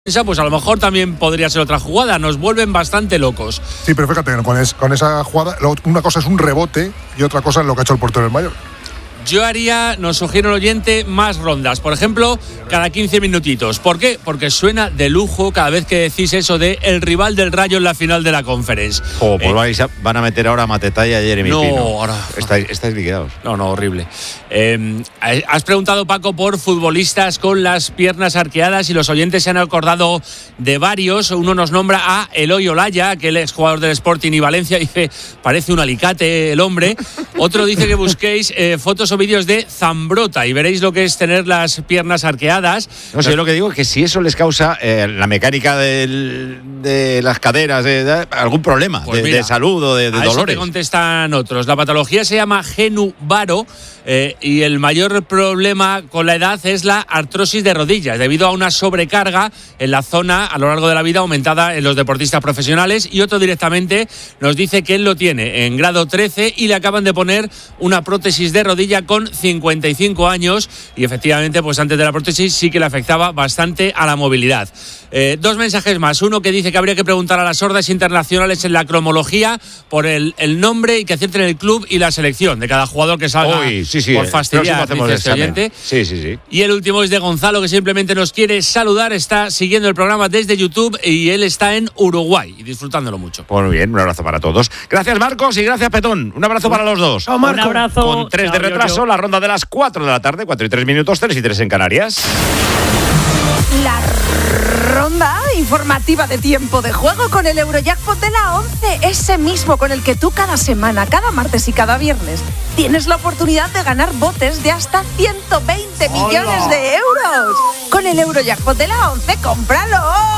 pues a lo mejor también podría ser otra jugada. Nos vuelven bastante locos. Sí, pero fíjate, con esa jugada, una cosa es un rebote y otra cosa es lo que ha hecho el portero del Mallorca. Yo haría, nos sugiere el oyente, más rondas. Por ejemplo, cada 15 minutitos. ¿Por qué? Porque suena de lujo cada vez que decís eso de el rival del Rayo en la final de la Conference. Pues van a meter ahora a Mateta y a Jeremy Pino. Ahora Estáis liquidados. No, horrible. Has preguntado, Paco, por futbolistas con las piernas arqueadas y los oyentes se han acordado de varios. Uno nos nombra a Eloy Olaya, que él es jugador del Sporting y Valencia. Dice, parece un alicate el hombre. Otro dice que busquéis fotos o vídeos de Zambrota y veréis lo que es tener las piernas arqueadas. No sé, lo que digo es que si eso les causa la mecánica de las caderas, algún problema pues de salud o de dolores. Eso te contestan otros. La patología se llama genu varo y el mayor problema con la edad es la artrosis de rodillas, debido a una sobrecarga en la zona a lo largo de la vida aumentada en los deportistas profesionales. Y otro directamente nos dice que él lo tiene en grado 13 y le acaban de poner una prótesis de rodilla con 55 años y efectivamente pues antes de la prótesis sí que le afectaba bastante a la movilidad. Dos mensajes más. Uno que dice que habría que preguntar a las hordas internacionales en la cromología por el nombre y que acierten el club y la selección de cada jugador que salga. Por fastidiar, dice este oyente. Sí. Y el último es de Gonzalo, que simplemente nos quiere saludar. Está siguiendo el programa desde YouTube y él está en Uruguay y disfrutándolo mucho. Pues muy bien, un abrazo para todos. Gracias, Marcos, y gracias, Petón. Un abrazo para los dos. Un abrazo. Con 3 de retraso, la ronda de las 4 de la tarde, 4 y 3 minutos, 3 y 3 en Canarias. La ronda informativa de tiempo de juego con el Eurojackpot de la 11, ese mismo con el que tú cada semana, cada martes y cada viernes tienes la oportunidad de ganar botes de hasta 120 millones de euros. Con el Eurojackpot de la 11, ¡cómpralo!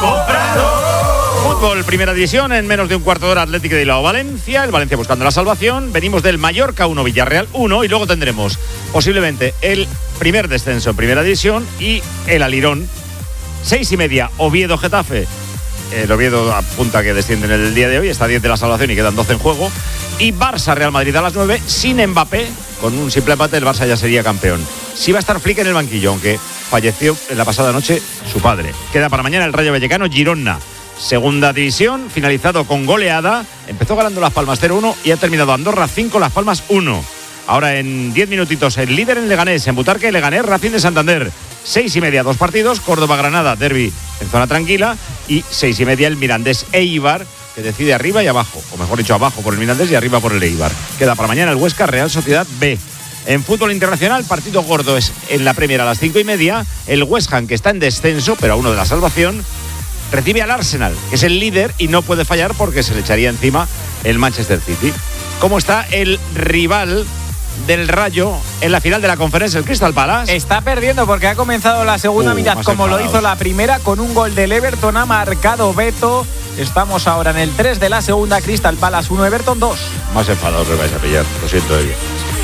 Fútbol, primera división, en menos de un cuarto de hora, Atlético de Bilbao, Valencia. El Valencia buscando la salvación. Venimos del Mallorca 1, Villarreal 1 y luego tendremos posiblemente el primer descenso en primera división y el alirón. 6:30, Oviedo-Getafe. El Oviedo apunta que descienden el día de hoy, está a 10 de la salvación y quedan 12 en juego. Y Barça-Real Madrid a las 9, sin Mbappé. Con un simple empate el Barça ya sería campeón. Sí va a estar Flick en el banquillo, aunque falleció en la pasada noche su padre. Queda para mañana el Rayo Vallecano-Girona. Segunda división, finalizado con goleada. Empezó ganando Las Palmas 0-1 y ha terminado Andorra 5, Las Palmas 1. Ahora en 10 minutitos el líder en Leganés, en Butarque, Leganés, Racing de Santander. 6:30, 2 partidos, Córdoba-Granada, derbi en zona tranquila. Y 6:30 el Mirandés Eibar, que decide arriba y abajo, o mejor dicho, abajo por el Mirandés y arriba por el Eibar. Queda para mañana el Huesca Real Sociedad B. En fútbol internacional, partido gordo es en la Premier a las 5:30. El West Ham, que está en descenso, pero a uno de la salvación, recibe al Arsenal, que es el líder y no puede fallar porque se le echaría encima el Manchester City. ¿Cómo está el rival del Rayo en la final de la Conferencia, el Crystal Palace? Está perdiendo porque ha comenzado la segunda mitad como lo hizo la primera, con un gol del Everton. Ha marcado Beto. Estamos ahora en el 3 de la segunda. Crystal Palace 1, Everton 2. Más enfadados que vais a pillar, lo siento de bien.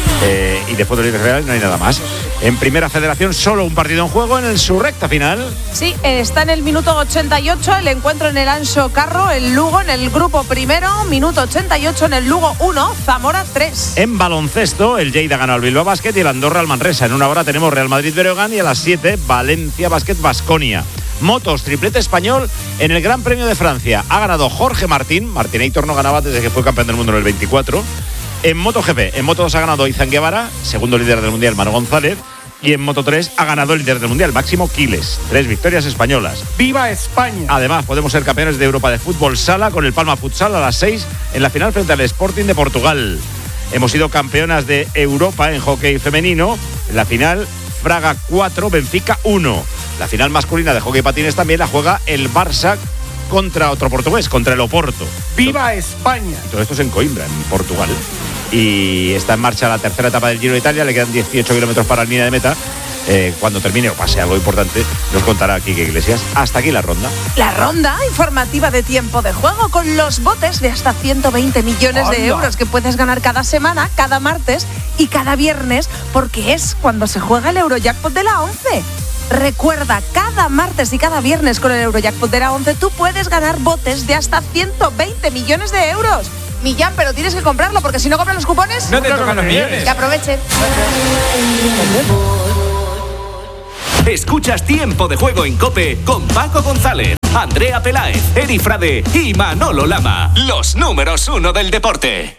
Y de fútbol internacional no hay nada más. En Primera Federación solo un partido en juego en su recta final. Sí, está en el minuto 88 el encuentro en el Anxo Carro, el Lugo en el grupo primero, minuto 88 en el Lugo 1, Zamora 3. En baloncesto, el Lleida ganó al Bilbao Basket y el Andorra al Manresa. En una hora tenemos Real Madrid-Breogán y a las 7 Valencia Basket-Baskonia. Motos, triplete español en el Gran Premio de Francia. Ha ganado Jorge Martín. Martinator no ganaba desde que fue campeón del mundo en el 24. En MotoGP, en Moto2 ha ganado Izan Guevara, segundo líder del Mundial Manu González, y en Moto3 ha ganado el líder del Mundial, Máximo Quiles. 3 victorias españolas. ¡Viva España! Además, podemos ser campeones de Europa de fútbol sala con el Palma Futsal a las 6 en la final frente al Sporting de Portugal. Hemos sido campeonas de Europa en hockey femenino, en la final Fraga 4, Benfica 1. La final masculina de hockey patines también la juega el Barça contra otro portugués, contra el Oporto. ¡Viva España! Y todo esto es en Coimbra, en Portugal. Y está en marcha la tercera etapa del Giro de Italia, le quedan 18 kilómetros para la línea de meta. Cuando termine o pase algo importante, nos contará Quique Iglesias. Hasta aquí la ronda. La ronda informativa de tiempo de juego con los botes de hasta 120 millones de euros que puedes ganar cada semana, cada martes y cada viernes, porque es cuando se juega el Eurojackpot de la 11. Recuerda, cada martes y cada viernes con el Eurojackpot de la 11 tú puedes ganar botes de hasta 120 millones de euros. Millán, pero tienes que comprarlo porque si no compras los cupones... No te tocan los millones. Que aprovechen. Escuchas Tiempo de Juego en COPE con Paco González, Andrea Peláez, Eri Frade y Manolo Lama. Los números 1 del deporte.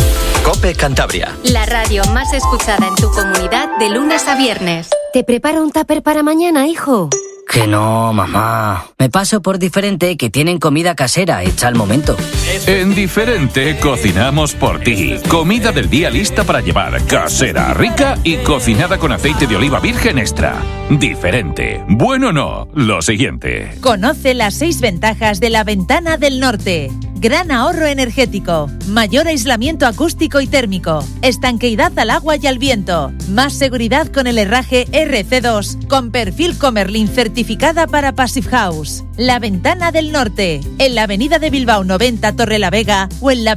COPE Cantabria. La radio más escuchada en tu comunidad de lunes a viernes. ¿Te preparo un tupper para mañana, hijo? Que no, mamá. Me paso por Diferente, que tienen comida casera hecha al momento. En Diferente cocinamos por ti. Comida del día lista para llevar, casera, rica y cocinada con aceite de oliva virgen extra. Diferente. Bueno o no, lo siguiente. Conoce las 6 ventajas de la Ventana del Norte. Gran ahorro energético, mayor aislamiento acústico y térmico, estanqueidad al agua y al viento, más seguridad con el herraje RC2, con perfil Comerlin certificada para Passive House. La Ventana del Norte, en la avenida de Bilbao 90 Torrelavega o en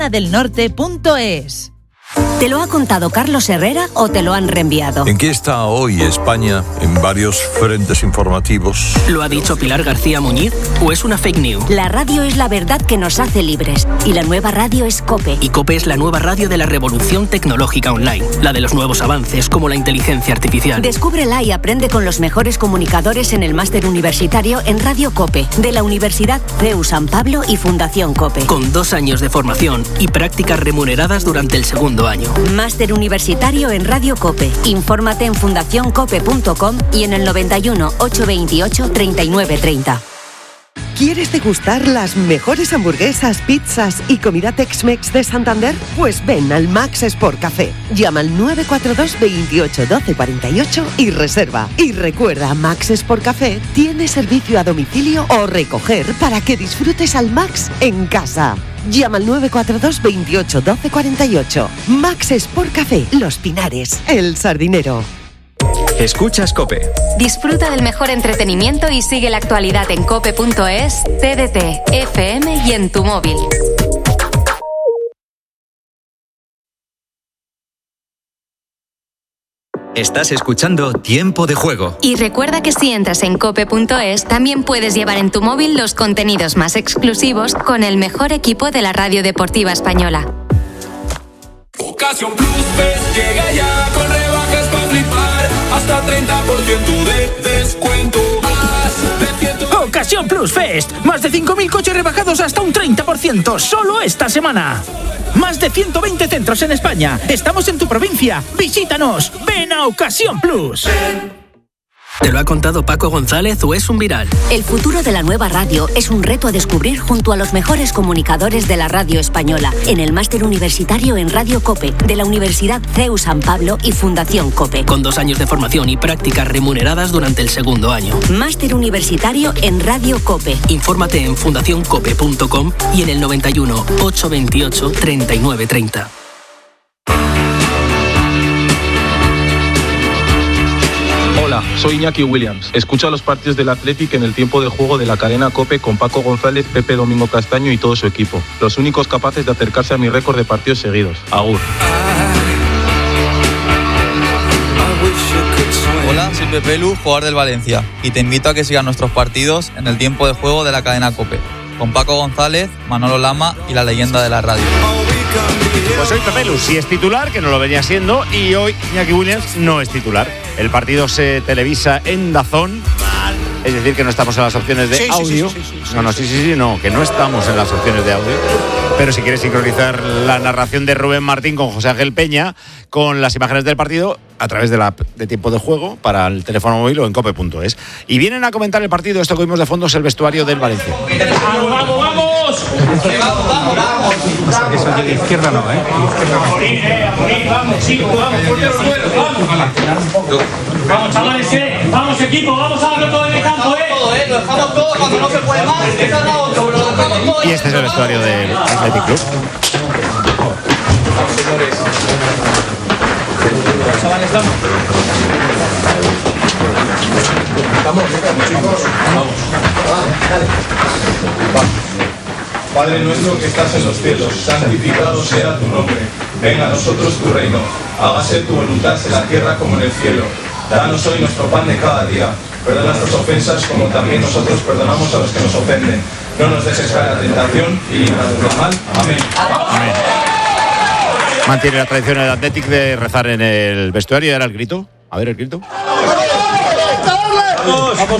laventanadelnorte.es. ¿Te lo ha contado Carlos Herrera o te lo han reenviado? ¿En qué está hoy España en varios frentes informativos? ¿Lo ha dicho Pilar García Muñiz o es una fake news? La radio es la verdad que nos hace libres y la nueva radio es COPE. Y COPE es la nueva radio de la revolución tecnológica online, la de los nuevos avances como la inteligencia artificial. Descúbrela y aprende con los mejores comunicadores en el máster universitario en Radio COPE de la Universidad CEU San Pablo y Fundación COPE. Con 2 años de formación y prácticas remuneradas durante el segundo año. Máster universitario en Radio COPE. Infórmate en fundacioncope.com y en el 91 828 3930. ¿Quieres degustar las mejores hamburguesas, pizzas y comida Tex-Mex de Santander? Pues ven al Max Sport Café. Llama al 942 28 12 48 y reserva. Y recuerda, Max Sport Café tiene servicio a domicilio o recoger para que disfrutes al Max en casa. Llama al 942 28 12 48. Max Sport Café, Los Pinares, El Sardinero. Escuchas COPE. Disfruta del mejor entretenimiento y sigue la actualidad en cope.es, TDT, FM y en tu móvil. Estás escuchando Tiempo de Juego. Y recuerda que si entras en cope.es, también puedes llevar en tu móvil los contenidos más exclusivos con el mejor equipo de la radio deportiva española. Ocasión Plus Fest llega ya con rebajas para flipar, hasta 30% de descuento. Ocasión Plus Fest, más de 5.000 coches rebajados hasta un 30%, solo esta semana. Más de 120 centros en España. Estamos en tu provincia. Visítanos. Ven a Ocasión Plus. ¿Te lo ha contado Paco González o es un viral? El futuro de la nueva radio es un reto a descubrir junto a los mejores comunicadores de la radio española en el máster universitario en Radio COPE de la Universidad CEU San Pablo y Fundación COPE. Con 2 años de formación y prácticas remuneradas durante el segundo año. Máster universitario en Radio COPE. Infórmate en fundacioncope.com y en el 91 828 3930. Hola, soy Iñaki Williams. Escucha los partidos del Athletic en el tiempo de juego de la cadena COPE con Paco González, Pepe Domingo Castaño y todo su equipo. Los únicos capaces de acercarse a mi récord de partidos seguidos. Agur. Hola, soy Pepe Lu, jugador del Valencia, y te invito a que sigas nuestros partidos en el tiempo de juego de la cadena COPE, con Paco González, Manolo Lama y la leyenda de la radio. Pues hoy Pepe Lu sí es titular, que no lo venía siendo, y hoy Iñaki Williams no es titular. El partido se televisa en DAZN, es decir, que no estamos en las opciones de audio. No, que no estamos en las opciones de audio. Pero si quieres sincronizar la narración de Rubén Martín con José Ángel Peña, con las imágenes del partido, a través de la app de tiempo de juego, para el teléfono móvil o en cope.es. Y vienen a comentar el partido, esto que vimos de fondo es el vestuario del Valencia. ¡Vamos! Eso de la izquierda no, Vamos, chicos, vamos, fuerte los suelos, vamos. Vamos, chavales, vamos, equipo, vamos a darlo todo en el campo, Lo dejamos todo cuando no se puede más, esa es la otra, pero lo dejamos todo. Y este es el vestuario del Athletic Club. Vamos, señores. Chavales, vamos. Vamos, chicos. Vamos. Dale. Padre nuestro que estás en los cielos, santificado sea tu nombre. Venga a nosotros tu reino. Hágase tu voluntad en la tierra como en el cielo. Danos hoy nuestro pan de cada día. Perdona nuestras ofensas como también nosotros perdonamos a los que nos ofenden. No nos dejes caer en la tentación y líbranos del mal. Amén. Amén. Mantiene la tradición del Athletic de rezar en el vestuario. ¿Y ahora el grito? A ver el grito. ¡Vamos! ¡Vamos!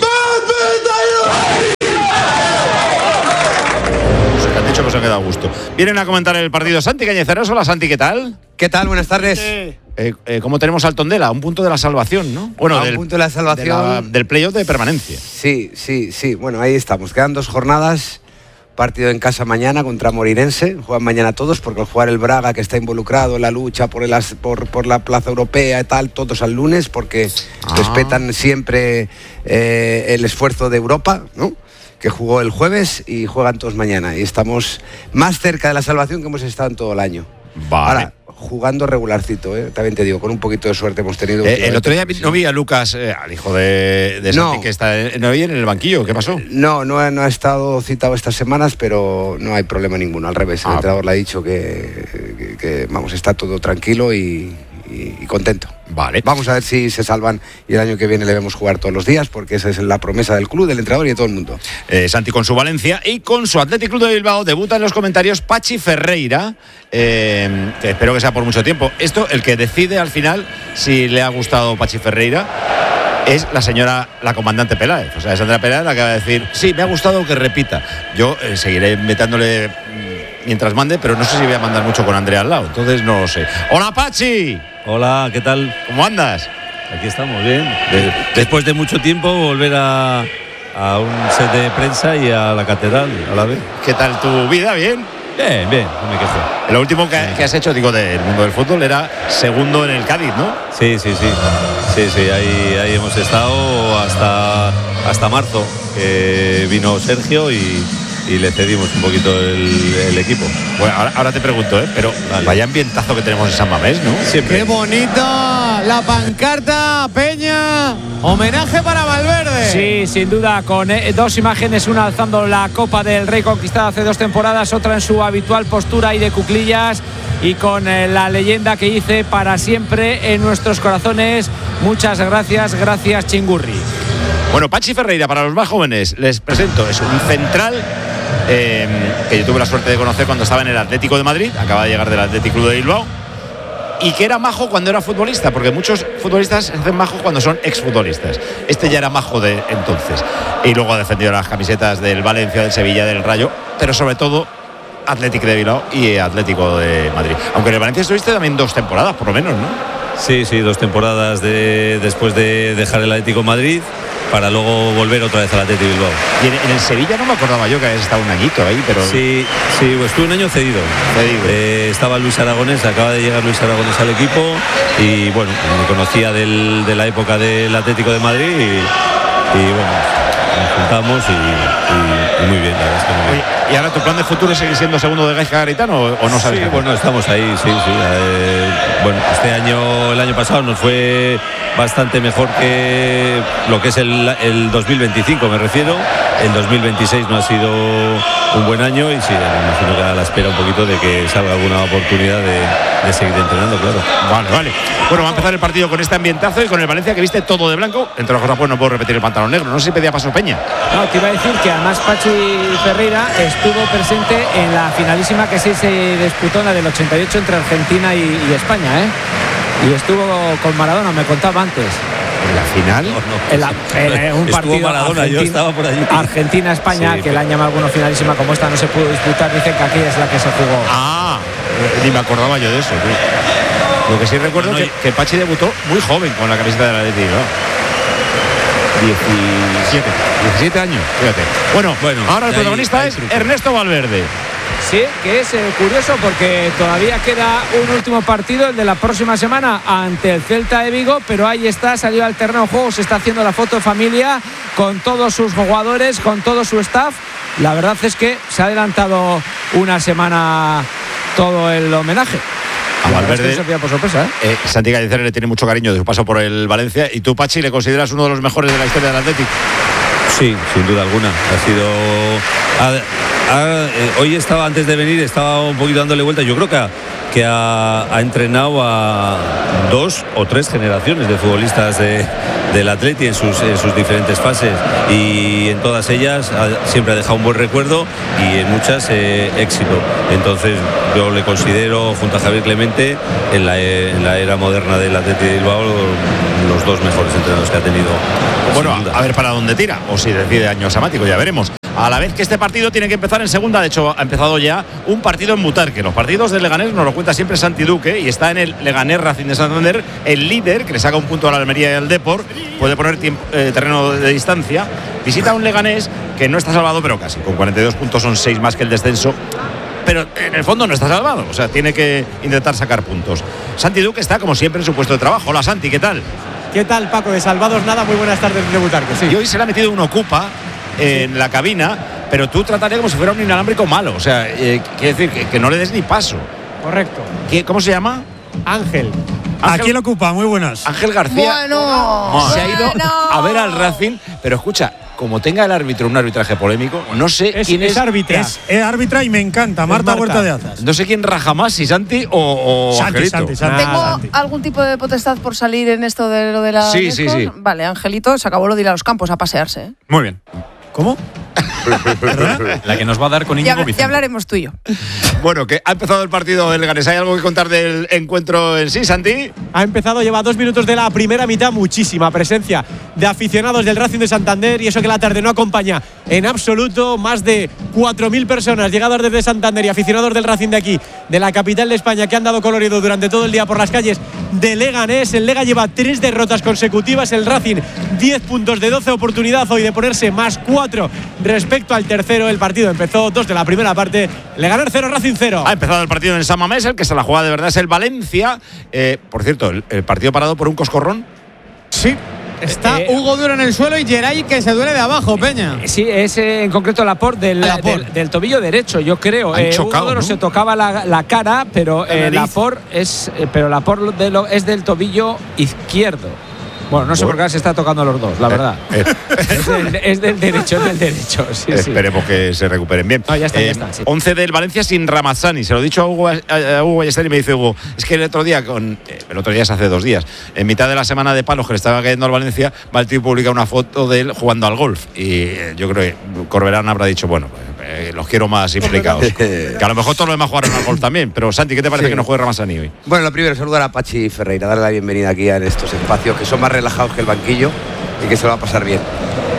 Han dicho que se han quedado a gusto. Vienen a comentar el partido Santi Cañizares. Hola Santi, ¿qué tal? ¿Qué tal? Buenas tardes. ¿Cómo tenemos al Tondela? Un punto de la salvación, ¿no? Bueno, un punto de la salvación. Del playoff de permanencia. Sí. Bueno, ahí estamos. Quedan 2 jornadas. Partido en casa mañana contra Moreirense. Juegan mañana todos porque al jugar el Braga, que está involucrado en la lucha por la plaza europea y tal, todos al lunes porque respetan siempre el esfuerzo de Europa, ¿no? Que jugó el jueves y juegan todos mañana. Y estamos más cerca de la salvación que hemos estado en todo el año. Vale. Ahora, jugando regularcito, también te digo, con un poquito de suerte hemos tenido. El otro día no vi a Lucas, al hijo de Santi, que está en el banquillo. ¿Qué pasó? No ha estado citado estas semanas, pero no hay problema ninguno. Al revés, el entrenador le ha dicho que vamos, está todo tranquilo y contento. Vale. Vamos a ver si se salvan y el año que viene le vemos jugar todos los días, porque esa es la promesa del club, del entrenador y de todo el mundo. Santi con su Valencia y con su Athletic Club de Bilbao debuta en los comentarios Pachi Ferreira, que espero que sea por mucho tiempo. El que decide al final si le ha gustado Pachi Ferreira es la comandante Peláez. O sea, es Andrea Peláez la que va a decir, sí, me ha gustado que repita. Yo seguiré metándole mientras mande, pero no sé si voy a mandar mucho con Andrea al lado, entonces no lo sé. ¡Hola, Pachi! Hola, ¿qué tal? ¿Cómo andas? Aquí estamos, bien. Después de mucho tiempo, volver a un set de prensa y a la catedral a la vez. ¿Qué tal tu vida? ¿Bien? Bien, no me quejo. Lo último que has hecho, digo, del mundo del fútbol era segundo en el Cádiz, ¿no? Sí, ahí hemos estado hasta marzo, que vino Sergio y le cedimos un poquito el equipo. Bueno, ahora te pregunto, pero vaya ambientazo que tenemos en San Mamés, ¿no? Siempre. ¡Qué bonita la pancarta, Peña! Homenaje para Valverde. Sí, sin duda, con 2 imágenes, una alzando la Copa del Rey conquistada hace 2 temporadas, otra en su habitual postura y de cuclillas, y con la leyenda que dice: para siempre en nuestros corazones. Muchas gracias Chingurri. Bueno, Pachi Ferreira, para los más jóvenes, les presento, es un central que yo tuve la suerte de conocer cuando estaba en el Atlético de Madrid, acaba de llegar del Athletic Club de Bilbao, y que era majo cuando era futbolista, porque muchos futbolistas se hacen majos cuando son exfutbolistas. Este ya era majo de entonces, y luego ha defendido las camisetas del Valencia, del Sevilla, del Rayo, pero sobre todo Athletic de Bilbao y Atlético de Madrid. Aunque en el Valencia estuviste también 2 temporadas, por lo menos, ¿no? Sí, 2 temporadas después de dejar el Atlético de Madrid, para luego volver otra vez al Athletic Bilbao. Y en el Sevilla no me acordaba yo que habías estado un añito ahí, pero... Sí, pues estuve un año cedido. Estaba Luis Aragonés, acaba de llegar Luis Aragonés al equipo y bueno, me conocía de la época del Atlético de Madrid y bueno, nos juntamos y muy bien, la verdad es que muy bien. ¿Y ahora tu plan de futuro es seguir siendo segundo de Gaisca Garitano o no sabes? Sí, bueno, estamos ahí, sí. Bueno, el año pasado nos fue bastante mejor que lo que es el 2025, me refiero. El 2026 no ha sido un buen año y sí, me imagino que a la espera un poquito de que salga alguna oportunidad de seguir entrenando, claro. Vale. Bueno, va a empezar el partido con este ambientazo y con el Valencia que viste todo de blanco. Entre las cosas, pues no puedo repetir el pantalón negro. No sé si pedía paso Peña. No, te iba a decir que además Pachi Ferreira estuvo presente en la finalísima que sí se disputó, la del 88 entre Argentina y España, y estuvo con Maradona, me contaba antes. ¿En la final? En un partido Maradona, yo estaba por allí. Argentina-España, sí, que la han llamado algunos finalísima como esta no se pudo disputar, dicen que aquí es la que se jugó. Ni me acordaba yo de eso, tío. Lo que sí recuerdo es que Pachi debutó muy joven con la camiseta de la Athletic, ¿no? 17 años, fíjate. Bueno, ahora el protagonista es Ernesto Valverde. Sí, que es curioso porque todavía queda un último partido, el de la próxima semana ante el Celta de Vigo, pero ahí está, salió al terreno de juego, se está haciendo la foto de familia con todos sus jugadores, con todo su staff. La verdad es que se ha adelantado una semana todo el homenaje. A Valverde, por sorpresa, Santi Cañizares le tiene mucho cariño de su paso por el Valencia. ¿Y tú, Pachi, le consideras uno de los mejores de la historia del Athletic? Sí, sin duda alguna. Hoy estaba, antes de venir, estaba un poquito dándole vuelta. Yo creo que ha entrenado a 2 o 3 generaciones de futbolistas de del Atleti en sus diferentes fases, y en todas ellas siempre ha dejado un buen recuerdo y en muchas éxito. Entonces yo le considero, junto a Javier Clemente, en la era moderna del Atleti de Bilbao, los dos mejores entrenadores que ha tenido. Bueno, a ver para dónde tira, o si decide año sabático, ya veremos. A la vez que este partido tiene que empezar en segunda, de hecho ha empezado ya un partido en Butarque. Los partidos del Leganés nos lo cuenta siempre Santi Duque, y está en el Leganés Racing de Santander, el líder, que le saca un punto a la Almería y al Depor, puede poner terreno de distancia. Visita a un Leganés que no está salvado, pero casi, con 42 puntos son 6 más que el descenso. Pero en el fondo no está salvado, o sea, tiene que intentar sacar puntos. Santi Duque está, como siempre, en su puesto de trabajo. Hola, Santi, ¿qué tal? ¿Qué tal, Paco? De salvados nada, muy buenas tardes de Butarque. Sí. Y hoy se le ha metido un ocupa en la cabina, pero tú tratarías como si fuera un inalámbrico malo, o sea, quiere decir que no le des ni paso. Correcto. ¿Cómo se llama? Ángel. Aquí lo ocupa, muy buenas. Ángel García. Bueno, se ha ido a ver al Racing, pero escucha, como tenga el árbitro un arbitraje polémico, no sé quién es. Árbitra. Es árbitra y me encanta, Marta Huerta de Azas. No sé quién raja más, si Santi o Angelito. Santi. ¿Tengo algún tipo de potestad por salir en esto de lo de la Sí. Vale, Angelito, se acabó lo de ir a los campos a pasearse, ¿eh? Muy bien. ¿Cómo? La que nos va a dar con Íñigo Vicente. Ya hablaremos tú y yo. Bueno, que ha empezado el partido del Leganés. ¿Hay algo que contar del encuentro en sí, Santi? Ha empezado, lleva 2 minutos de la primera mitad, muchísima presencia de aficionados del Racing de Santander, y eso que la tarde no acompaña en absoluto. Más de 4.000 personas llegadas desde Santander y aficionados del Racing de aquí, de la capital de España, que han dado colorido durante todo el día por las calles de Leganés. El Lega lleva 3 derrotas consecutivas, el Racing 10 puntos de 12 oportunidad hoy de ponerse más 4 respecto al tercero. El partido empezó 2 de la primera parte, Leganés 0, Racing 0. Ha empezado el partido en San Mamés, el que se la juega de verdad es el Valencia. Por cierto, el partido parado por un coscorrón. Sí. Está Hugo Duro en el suelo y Geray que se duele de abajo, Peña. Sí, es en concreto Laporte del tobillo derecho, yo creo. Chocado, Hugo Duro, ¿no? se tocaba la cara, pero Laporte es del tobillo izquierdo. Bueno, no sé por qué se está tocando los dos, la verdad. Es del derecho, Sí, Esperemos que se recuperen bien. No, ya está. Sí. 11 del Valencia sin Ramazzani. Se lo he dicho a Hugo Ballester y me dice Hugo, es que el otro día es hace 2 días, en mitad de la semana de palos que le estaba cayendo al Valencia, va el tío y publica una foto de él jugando al golf. Y yo creo que Corberán habrá dicho, bueno, los quiero más implicados. Que a lo mejor todos los demás jugaron al golf también. Pero Santi, ¿qué te parece que no juegue Ramazzani hoy? Bueno, lo primero, saludar a Pachi Ferreira, darle la bienvenida aquí en estos espacios que son más relajados que el banquillo y que se lo va a pasar bien.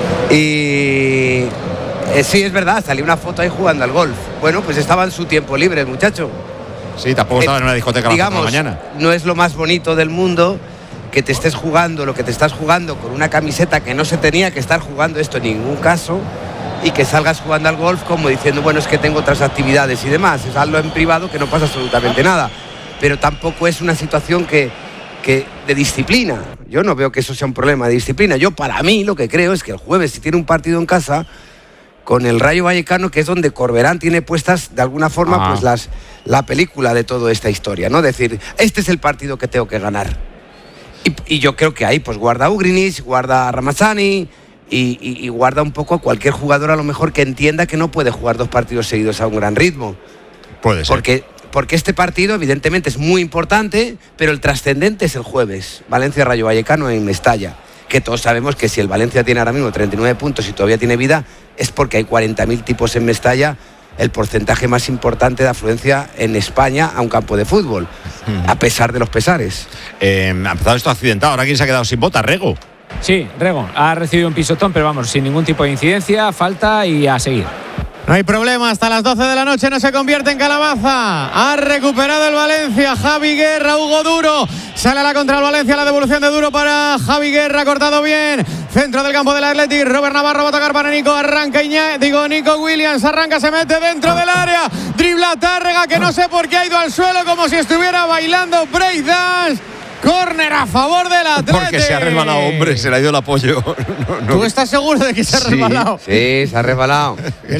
Y sí, es verdad, salió una foto ahí jugando al golf. Bueno, pues estaba en su tiempo libre el muchacho. Sí, tampoco estaba en una discoteca digamos, por la mañana. No es lo más bonito del mundo que te estés jugando lo que te estás jugando con una camiseta que no se tenía que estar jugando esto en ningún caso, y que salgas jugando al golf como diciendo, bueno, es que tengo otras actividades y demás. Es algo en privado que no pasa absolutamente nada. Pero tampoco es una situación que de disciplina. Yo no veo que eso sea un problema de disciplina. Yo, para mí, lo que creo es que el jueves, si tiene un partido en casa con el Rayo Vallecano, que es donde Corberán tiene puestas de alguna forma pues la película de toda esta historia, ¿no? Decir, este es el partido que tengo que ganar. Y yo creo que ahí pues guarda a Ugrinic, guarda a Ramazzani y guarda un poco a cualquier jugador a lo mejor que entienda que no puede jugar 2 partidos seguidos a un gran ritmo. Puede ser. Porque este partido evidentemente es muy importante, pero el trascendente es el jueves. Valencia-Rayo Vallecano en Mestalla. Que todos sabemos que si el Valencia tiene ahora mismo 39 puntos y todavía tiene vida, es porque hay 40.000 tipos en Mestalla, el porcentaje más importante de afluencia en España a un campo de fútbol, a pesar de los pesares. Ha empezado esto accidentado. Ahora, ¿quién se ha quedado sin bota? Rego. Sí, Rego ha recibido un pisotón, pero vamos, sin ningún tipo de incidencia, falta y a seguir. No hay problema, hasta las 12 de la noche no se convierte en calabaza. Ha recuperado el Valencia, Javi Guerra, Hugo Duro. Sale a la contra el Valencia, la devolución de Duro para Javi Guerra, cortado bien. Centro del campo del Athletic, Robert Navarro va a tocar para Nico, arranca Nico Williams, arranca, se mete dentro del área. Dribla Tárrega, que no sé por qué ha ido al suelo como si estuviera bailando breakdance. Córner a favor del Athletic. Porque se ha resbalado, hombre, se le ha ido el apoyo. ¿Tú estás seguro de que se ha resbalado? Sí, se ha resbalado.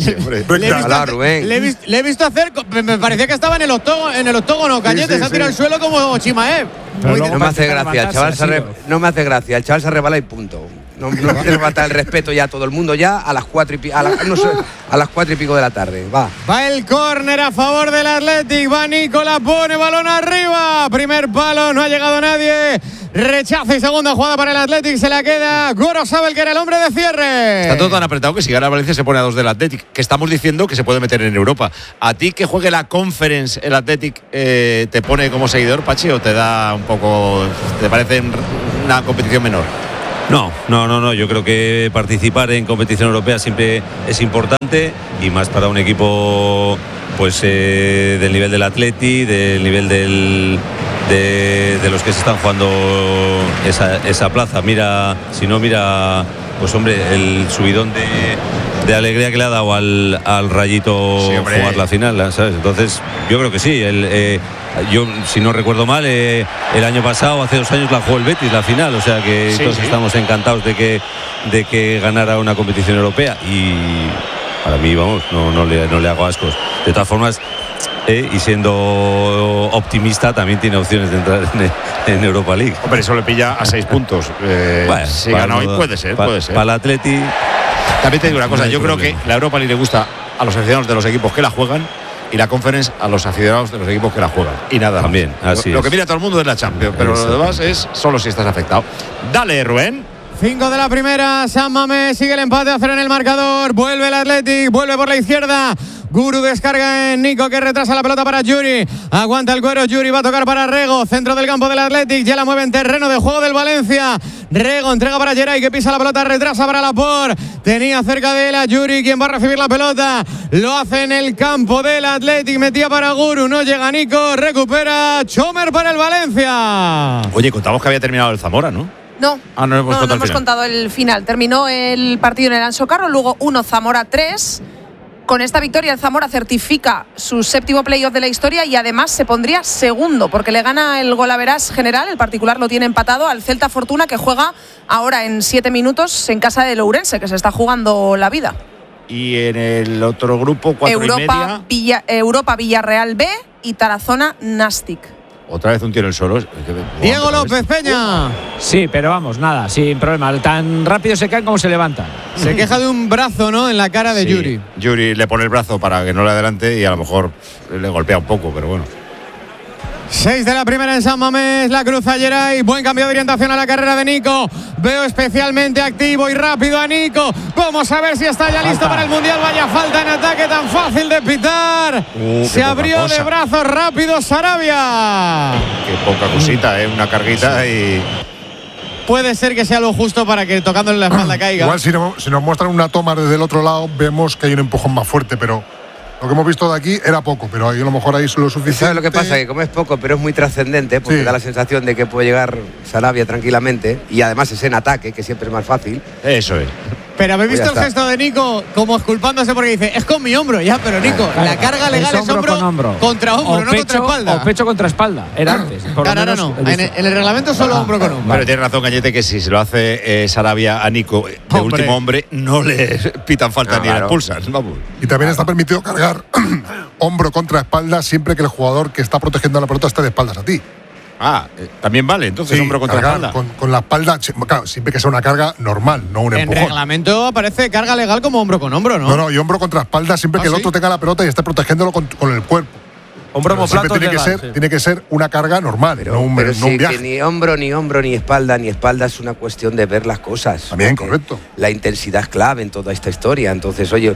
Le he visto hacer, me parecía que estaba en el octógono, Cañete, se ha tirado al suelo como Chimaev. No me hace gracia, el chaval se resbala y punto. No nos falta el respeto ya a todo el mundo ya a las 4 y pico de la tarde. Va el córner a favor del Athletic. Va Nico, la pone, balón arriba. Primer palo, no ha llegado nadie. Rechazo y segunda jugada para el Athletic. Se la queda Gorosabel, que era el hombre de cierre. Está todo tan apretado que si gana Valencia se pone a 2 del Athletic. Que estamos diciendo que se puede meter en Europa. ¿A ti que juegue la Conference el Athletic te pone como seguidor, Pachi, o te da un poco, te parece una competición menor? No, yo creo que participar en competición europea siempre es importante, y más para un equipo pues del nivel del Atleti, del nivel de los que se están jugando esa plaza. Mira, pues hombre, el subidón de alegría que le ha dado al Rayito jugar la final, ¿sabes? Entonces yo creo que sí. Yo, si no recuerdo mal, el año pasado, hace 2 años, la jugó el Betis la final, o sea que todos estamos encantados de que ganara una competición europea, y para mí, vamos, no le hago ascos. De todas formas, y siendo optimista, también tiene opciones de entrar en Europa League. Hombre, eso le pilla a 6 puntos. Si gana hoy puede ser. Para el Atleti. También te digo una cosa, yo creo que la Europa League le gusta a los aficionados de los equipos que la juegan, y la Conference a los aficionados de los equipos que la juegan. Y nada. También, así lo que mira todo el mundo es la Champions, pero lo demás es solo si estás afectado. Dale, Rubén. 5 de la primera, San Mamés sigue el empate a 0 en el marcador. Vuelve el Athletic, vuelve por la izquierda. Guru descarga en Nico, que retrasa la pelota para Yuri. Aguanta el cuero, Yuri va a tocar para Rego. Centro del campo del Athletic, ya la mueve en terreno de juego del Valencia. Rego entrega para Geray, que pisa la pelota, retrasa para Laporte. Tenía cerca de él a Yuri, quien va a recibir la pelota. Lo hace en el campo del Athletic, metía para Guru, no llega Nico, recupera Chomer para el Valencia. Oye, contamos que había terminado el Zamora, ¿no? No, no hemos contado el final. Terminó el partido en el Anxo Carro, luego 1, Zamora 3. Con esta victoria el Zamora certifica su 7º playoff de la historia, y además se pondría segundo, porque le gana el golaverás general, el particular lo tiene empatado, al Celta Fortuna, que juega ahora en 7 minutos en casa del Ourense, que se está jugando la vida. Y en el otro grupo, 4:30. Europa Villarreal B y Tarazona Nastic. Otra vez un tiro el solo. Diego López Peña. Sí, pero vamos, nada, sin problema. Tan rápido se caen como se levantan. Se queja de un brazo, ¿no?, en la cara de Yuri. Yuri le pone el brazo para que no le adelante, y a lo mejor le golpea un poco, pero bueno. 6 de la primera en San Mamés, la cruza Geray. Buen cambio de orientación a la carrera de Nico. Veo especialmente activo y rápido a Nico. Vamos a ver si está ya listo para el Mundial. Vaya falta en ataque, tan fácil de pitar. Se abrió de brazos rápido Sarabia. Qué poca cosita, una carguita y... Puede ser que sea lo justo para que tocándole la espalda caiga. Igual si nos muestran una toma desde el otro lado, vemos que hay un empujón más fuerte, pero... Lo que hemos visto de aquí era poco, pero ahí a lo mejor ahí es lo suficiente. ¿Sabes lo que pasa? Que como es poco, pero es muy trascendente, porque da la sensación de que puede llegar Sarabia tranquilamente, y además es en ataque, que siempre es más fácil. Eso es. Pero habéis visto el gesto de Nico como esculpándose, porque dice, es con mi hombro, ya, pero Nico, la carga legal es hombro contra hombro, no contra espalda. O pecho contra espalda, era antes. Ahora no, en el reglamento solo hombro con hombro. Pero tiene razón, Cañete, que si se lo hace Sarabia a Nico, de último hombre, no le pitan falta ni le expulsan. Vamos. Y también está permitido cargar hombro contra espalda siempre que el jugador que está protegiendo la pelota esté de espaldas a ti. También vale, entonces hombro contra espalda. Con la espalda, claro, siempre que sea una carga normal, no un empujón. En reglamento aparece carga legal como hombro con hombro, ¿no? No, y hombro contra espalda siempre que el otro tenga la pelota y esté protegiéndolo con el cuerpo. Hombro siempre tiene que ser una carga normal, no un viaje. Que ni hombro, ni espalda es una cuestión de ver las cosas. También, correcto. La intensidad es clave en toda esta historia. Entonces, oye,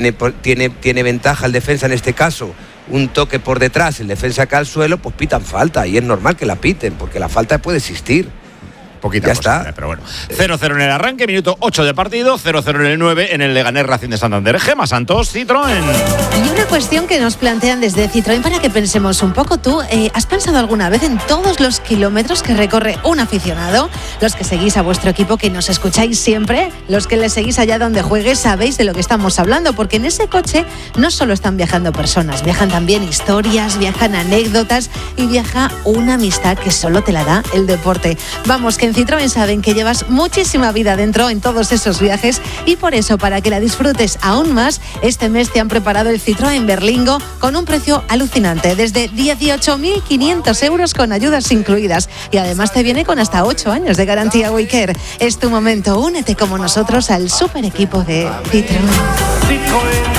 tiene ventaja el defensa en este caso. Un toque por detrás, el defensa cae al suelo, pues pitan falta, y es normal que la piten, porque la falta puede existir. Poquita cosa, está. Pero bueno. 0-0 en el arranque, minuto 8 de partido, 0-0 en el 9 en el Leganés Racing de Santander. Gemma Santos, Citroën. Y una cuestión que nos plantean desde Citroën para que pensemos un poco. ¿Tú has pensado alguna vez en todos los kilómetros que recorre un aficionado? Los que seguís a vuestro equipo, que nos escucháis siempre, los que le seguís allá donde juegue, sabéis de lo que estamos hablando, porque en ese coche no solo están viajando personas, viajan también historias, viajan anécdotas y viaja una amistad que solo te la da el deporte. Vamos, que En Citroën saben que llevas muchísima vida dentro en todos esos viajes y por eso, para que la disfrutes aún más, este mes te han preparado el Citroën Berlingo con un precio alucinante, desde 18.500 euros con ayudas incluidas. Y además te viene con hasta 8 años de garantía WeCare. Es tu momento, únete como nosotros al super equipo de Citroën.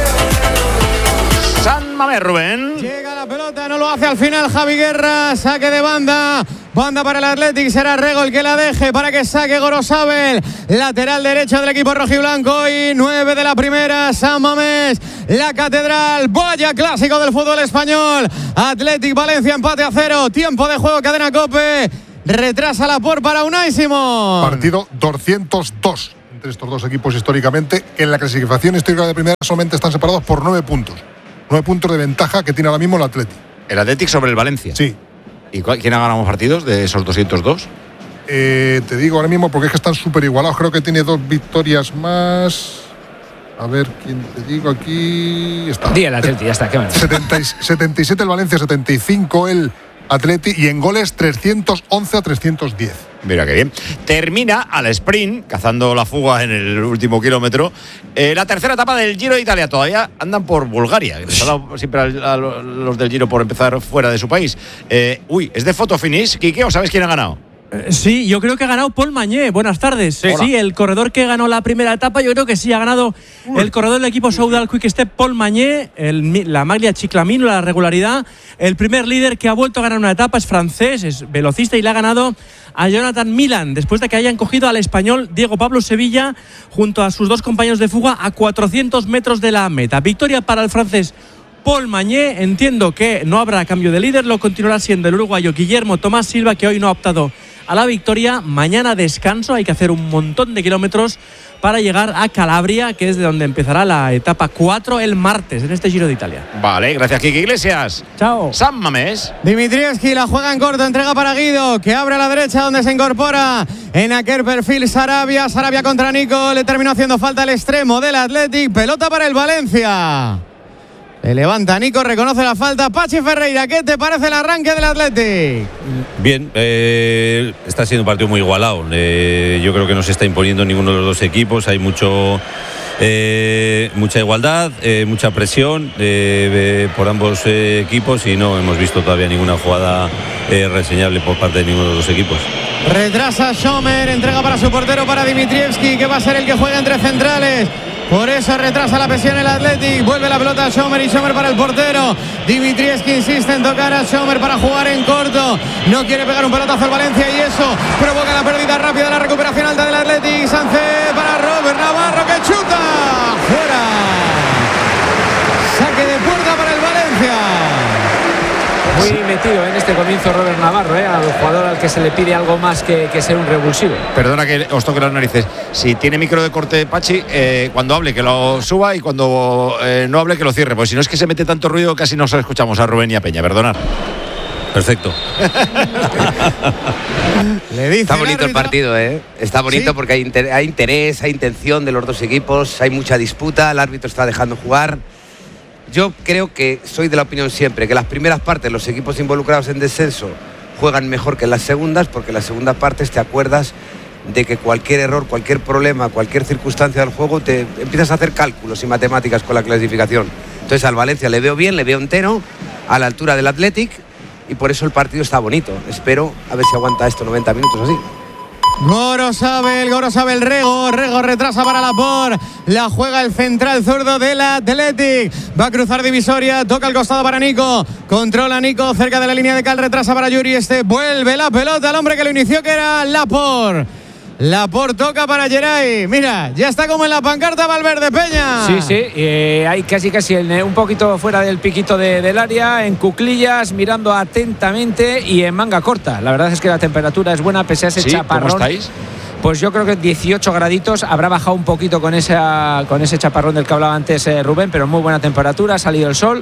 San Mamés, Rubén. Llega la pelota, no lo hace al final Javi Guerra, saque de banda. Banda para el Athletic, será Rego el que la deje para que saque Gorosabel, lateral derecho del equipo rojiblanco. Y 9 de la primera, San Mamés, la Catedral. Vaya clásico del fútbol español. Athletic Valencia, empate a 0, tiempo de juego, cadena COPE. Retrasa Laporte para Unai Simón. Partido 202 entre estos dos equipos históricamente. En la clasificación histórica de primera solamente están separados por 9 puntos. 9 puntos de ventaja que tiene ahora mismo el Athletic. El Athletic sobre el Valencia. Sí. ¿Y quién ha ganado más partidos de esos 202? Te digo ahora mismo porque es que están súper igualados. Creo que tiene 2 victorias más. A ver, ¿quién te digo aquí? Está. Di el Athletic, ya está. ¿Qué más? 77 el Valencia, 75 el Athletic y en goles 311 a 310. Mira qué bien. Termina al sprint, cazando la fuga en el último kilómetro, la tercera etapa del Giro de Italia. Todavía andan por Bulgaria. Les ha dado siempre a los del Giro por empezar fuera de su país. ¿Es de photo finish, Quique, o sabes quién ha ganado? Sí, yo creo que ha ganado Paul Magné. Buenas tardes. Sí, el corredor que ganó la primera etapa, yo creo que sí ha ganado el corredor del equipo Soudal Quick Step, Paul Magné, la maglia Chiclamino, la regularidad. El primer líder que ha vuelto a ganar una etapa es francés, es velocista y le ha ganado a Jonathan Milan, después de que hayan cogido al español Diego Pablo Sevilla junto a sus 2 compañeros de fuga a 400 metros de la meta. Victoria para el francés Paul Magné. Entiendo que no habrá cambio de líder, lo continuará siendo el uruguayo Guillermo Tomás Silva, que hoy no ha optado a la victoria. Mañana descanso, hay que hacer un montón de kilómetros para llegar a Calabria, que es de donde empezará la etapa 4 el martes en este Giro de Italia. Vale, gracias Quique Iglesias. Chao. San Mamés. Dimitrievski la juega en corto, entrega para Guido, que abre a la derecha donde se incorpora en aquel perfil Sarabia. Sarabia contra Nico, le terminó haciendo falta el extremo del Athletic. Pelota para el Valencia. Le levanta Nico, reconoce la falta. Pachi Ferreira, ¿qué te parece el arranque del Athletic? Bien, está siendo un partido muy igualado. Yo creo que no se está imponiendo ninguno de los dos equipos. Hay mucha igualdad, mucha presión por ambos equipos y no hemos visto todavía ninguna jugada reseñable por parte de ninguno de los dos equipos. Retrasa Schomer, entrega para su portero, para Dimitrievski, que va a ser el que juega entre centrales. Por eso retrasa la presión el Athletic. Vuelve la pelota a Schomer y Schomer para el portero. Dimitrievski insiste en tocar a Schomer para jugar en corto. No quiere pegar un pelotazo al Valencia y eso provoca la pérdida rápida, la recuperación alta del Athletic. Sánchez para Robert Navarro, que chuta. Fuera. Saque de puerta para el Valencia. Muy metido en este comienzo Robert Navarro, al jugador al que se le pide algo más que ser un revulsivo. Perdona que os toque las narices. Si tiene micro de corte Pachi, cuando hable que lo suba y cuando no hable que lo cierre, pues si no es que se mete tanto ruido casi no se escuchamos a Rubén y a Peña, perdonad. Perfecto. Está bonito el partido, Está bonito, ¿sí? Porque hay interés, hay intención de los dos equipos, hay mucha disputa, el árbitro está dejando jugar. Yo creo que soy de la opinión siempre que las primeras partes, los equipos involucrados en descenso juegan mejor que en las segundas, porque en las segundas partes te acuerdas de que cualquier error, cualquier problema, cualquier circunstancia del juego, te empiezas a hacer cálculos y matemáticas con la clasificación. Entonces al Valencia le veo bien, le veo entero, a la altura del Athletic, y por eso el partido está bonito. Espero a ver si aguanta esto 90 minutos así. Gorosabel, Rego retrasa para Laporte, la juega el central zurdo del Athletic, va a cruzar divisoria, toca al costado para Nico, controla Nico cerca de la línea de cal, retrasa para Yuri, vuelve la pelota al hombre que lo inició, que era Laporte. Laporte toca para Geray. Mira, ya está como en la pancarta Valverde, Peña. Sí, hay casi un poquito fuera del piquito del área, en cuclillas, mirando atentamente y en manga corta. La verdad es que la temperatura es buena pese a ese chaparrón. ¿Cómo estáis? Pues yo creo que 18 graditos, habrá bajado un poquito con ese chaparrón del que hablaba antes Rubén, pero muy buena temperatura, ha salido el sol.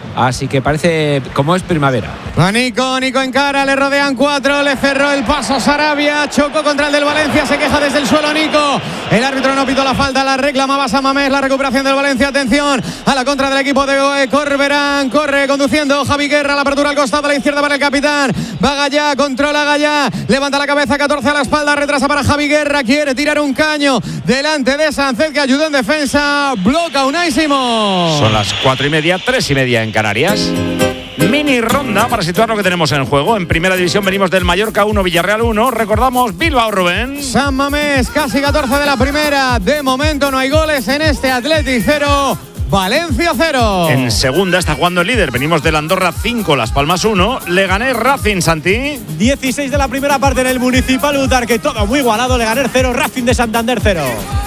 Así que parece como es primavera. Nico encara, le rodean 4, le cerró el paso Sarabia, chocó contra el del Valencia, se queja desde el suelo Nico. El árbitro no pitó la falta, la reclamaba Samamés, la recuperación del Valencia. Atención a la contra del equipo de Corberán, corre conduciendo Javi Guerra, la apertura al costado de la izquierda para el capitán. Va Gallá, controla Gallá, levanta la cabeza, 14 a la espalda, retrasa para Javi Guerra, quiere tirar un caño delante de Sánchez, que ayudó en defensa, bloca Unai Simón. Son las 4:30, 3:30 en Canarias. Mini ronda para situar lo que tenemos en juego. En primera división venimos del Mallorca 1, Villarreal 1. Recordamos Bilbao, Rubén. San Mamés, casi 14 de la primera. De momento no hay goles en este Athletic 0, Valencia 0. En segunda está jugando el líder. Venimos del Andorra 5, Las Palmas 1. Leganés Racing, Santi. 16 de la primera parte en el Municipal Butarque. Todo muy igualado. Leganés 0, Racing de Santander 0.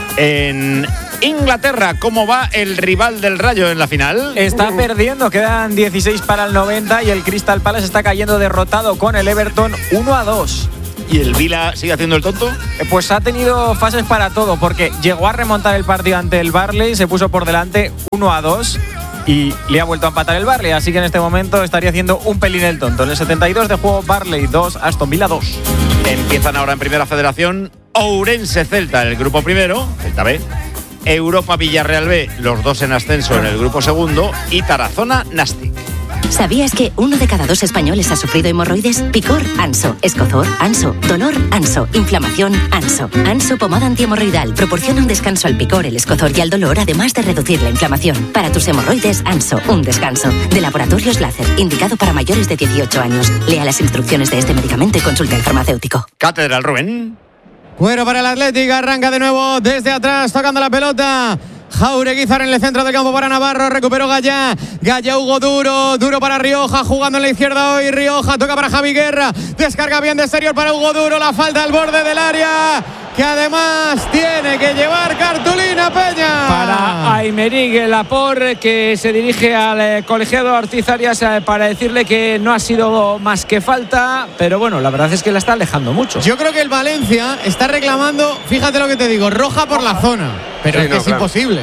En Inglaterra, ¿cómo va el rival del Rayo en la final? Está perdiendo, quedan 16 para el 90 y el Crystal Palace está cayendo derrotado con el Everton 1-2. ¿Y el Vila sigue haciendo el tonto? Pues ha tenido fases para todo, porque llegó a remontar el partido ante el Burnley, se puso por delante 1-2 y le ha vuelto a empatar el Burnley, así que en este momento estaría haciendo un pelín el tonto. En el 72 de juego, Burnley 2, Aston Villa 2. Empiezan ahora en Primera Federación Ourense Celta en el grupo primero, Celta B, Europa Villarreal B, los dos en ascenso en el grupo segundo, y Tarazona Nastic. ¿Sabías que 1 de cada 2 españoles ha sufrido hemorroides? Picor, Anso. Escozor, Anso. Dolor, Anso. Inflamación, Anso. Anso pomada antihemorroidal proporciona un descanso al picor, el escozor y al dolor, además de reducir la inflamación. Para tus hemorroides, Anso, un descanso. De Laboratorios Láser, indicado para mayores de 18 años. Lea las instrucciones de este medicamento y consulte al farmacéutico. Catedral, Rubén. Cuero para el Athletic, arranca de nuevo desde atrás, tocando la pelota. Jaureguizar en el centro del campo para Navarro, recuperó Gallá, Hugo Duro para Rioja, jugando en la izquierda hoy Rioja, toca para Javi Guerra, descarga bien de exterior para Hugo Duro, la falta al borde del área, que además tiene que llevar cartulina Peña. Para Aymeric Laporte, que se dirige al colegiado Ortiz Arias para decirle que no ha sido más que falta, pero bueno, la verdad es que la está alejando mucho. Yo creo que el Valencia está reclamando, fíjate lo que te digo, roja por la zona, pero sí, es que es imposible.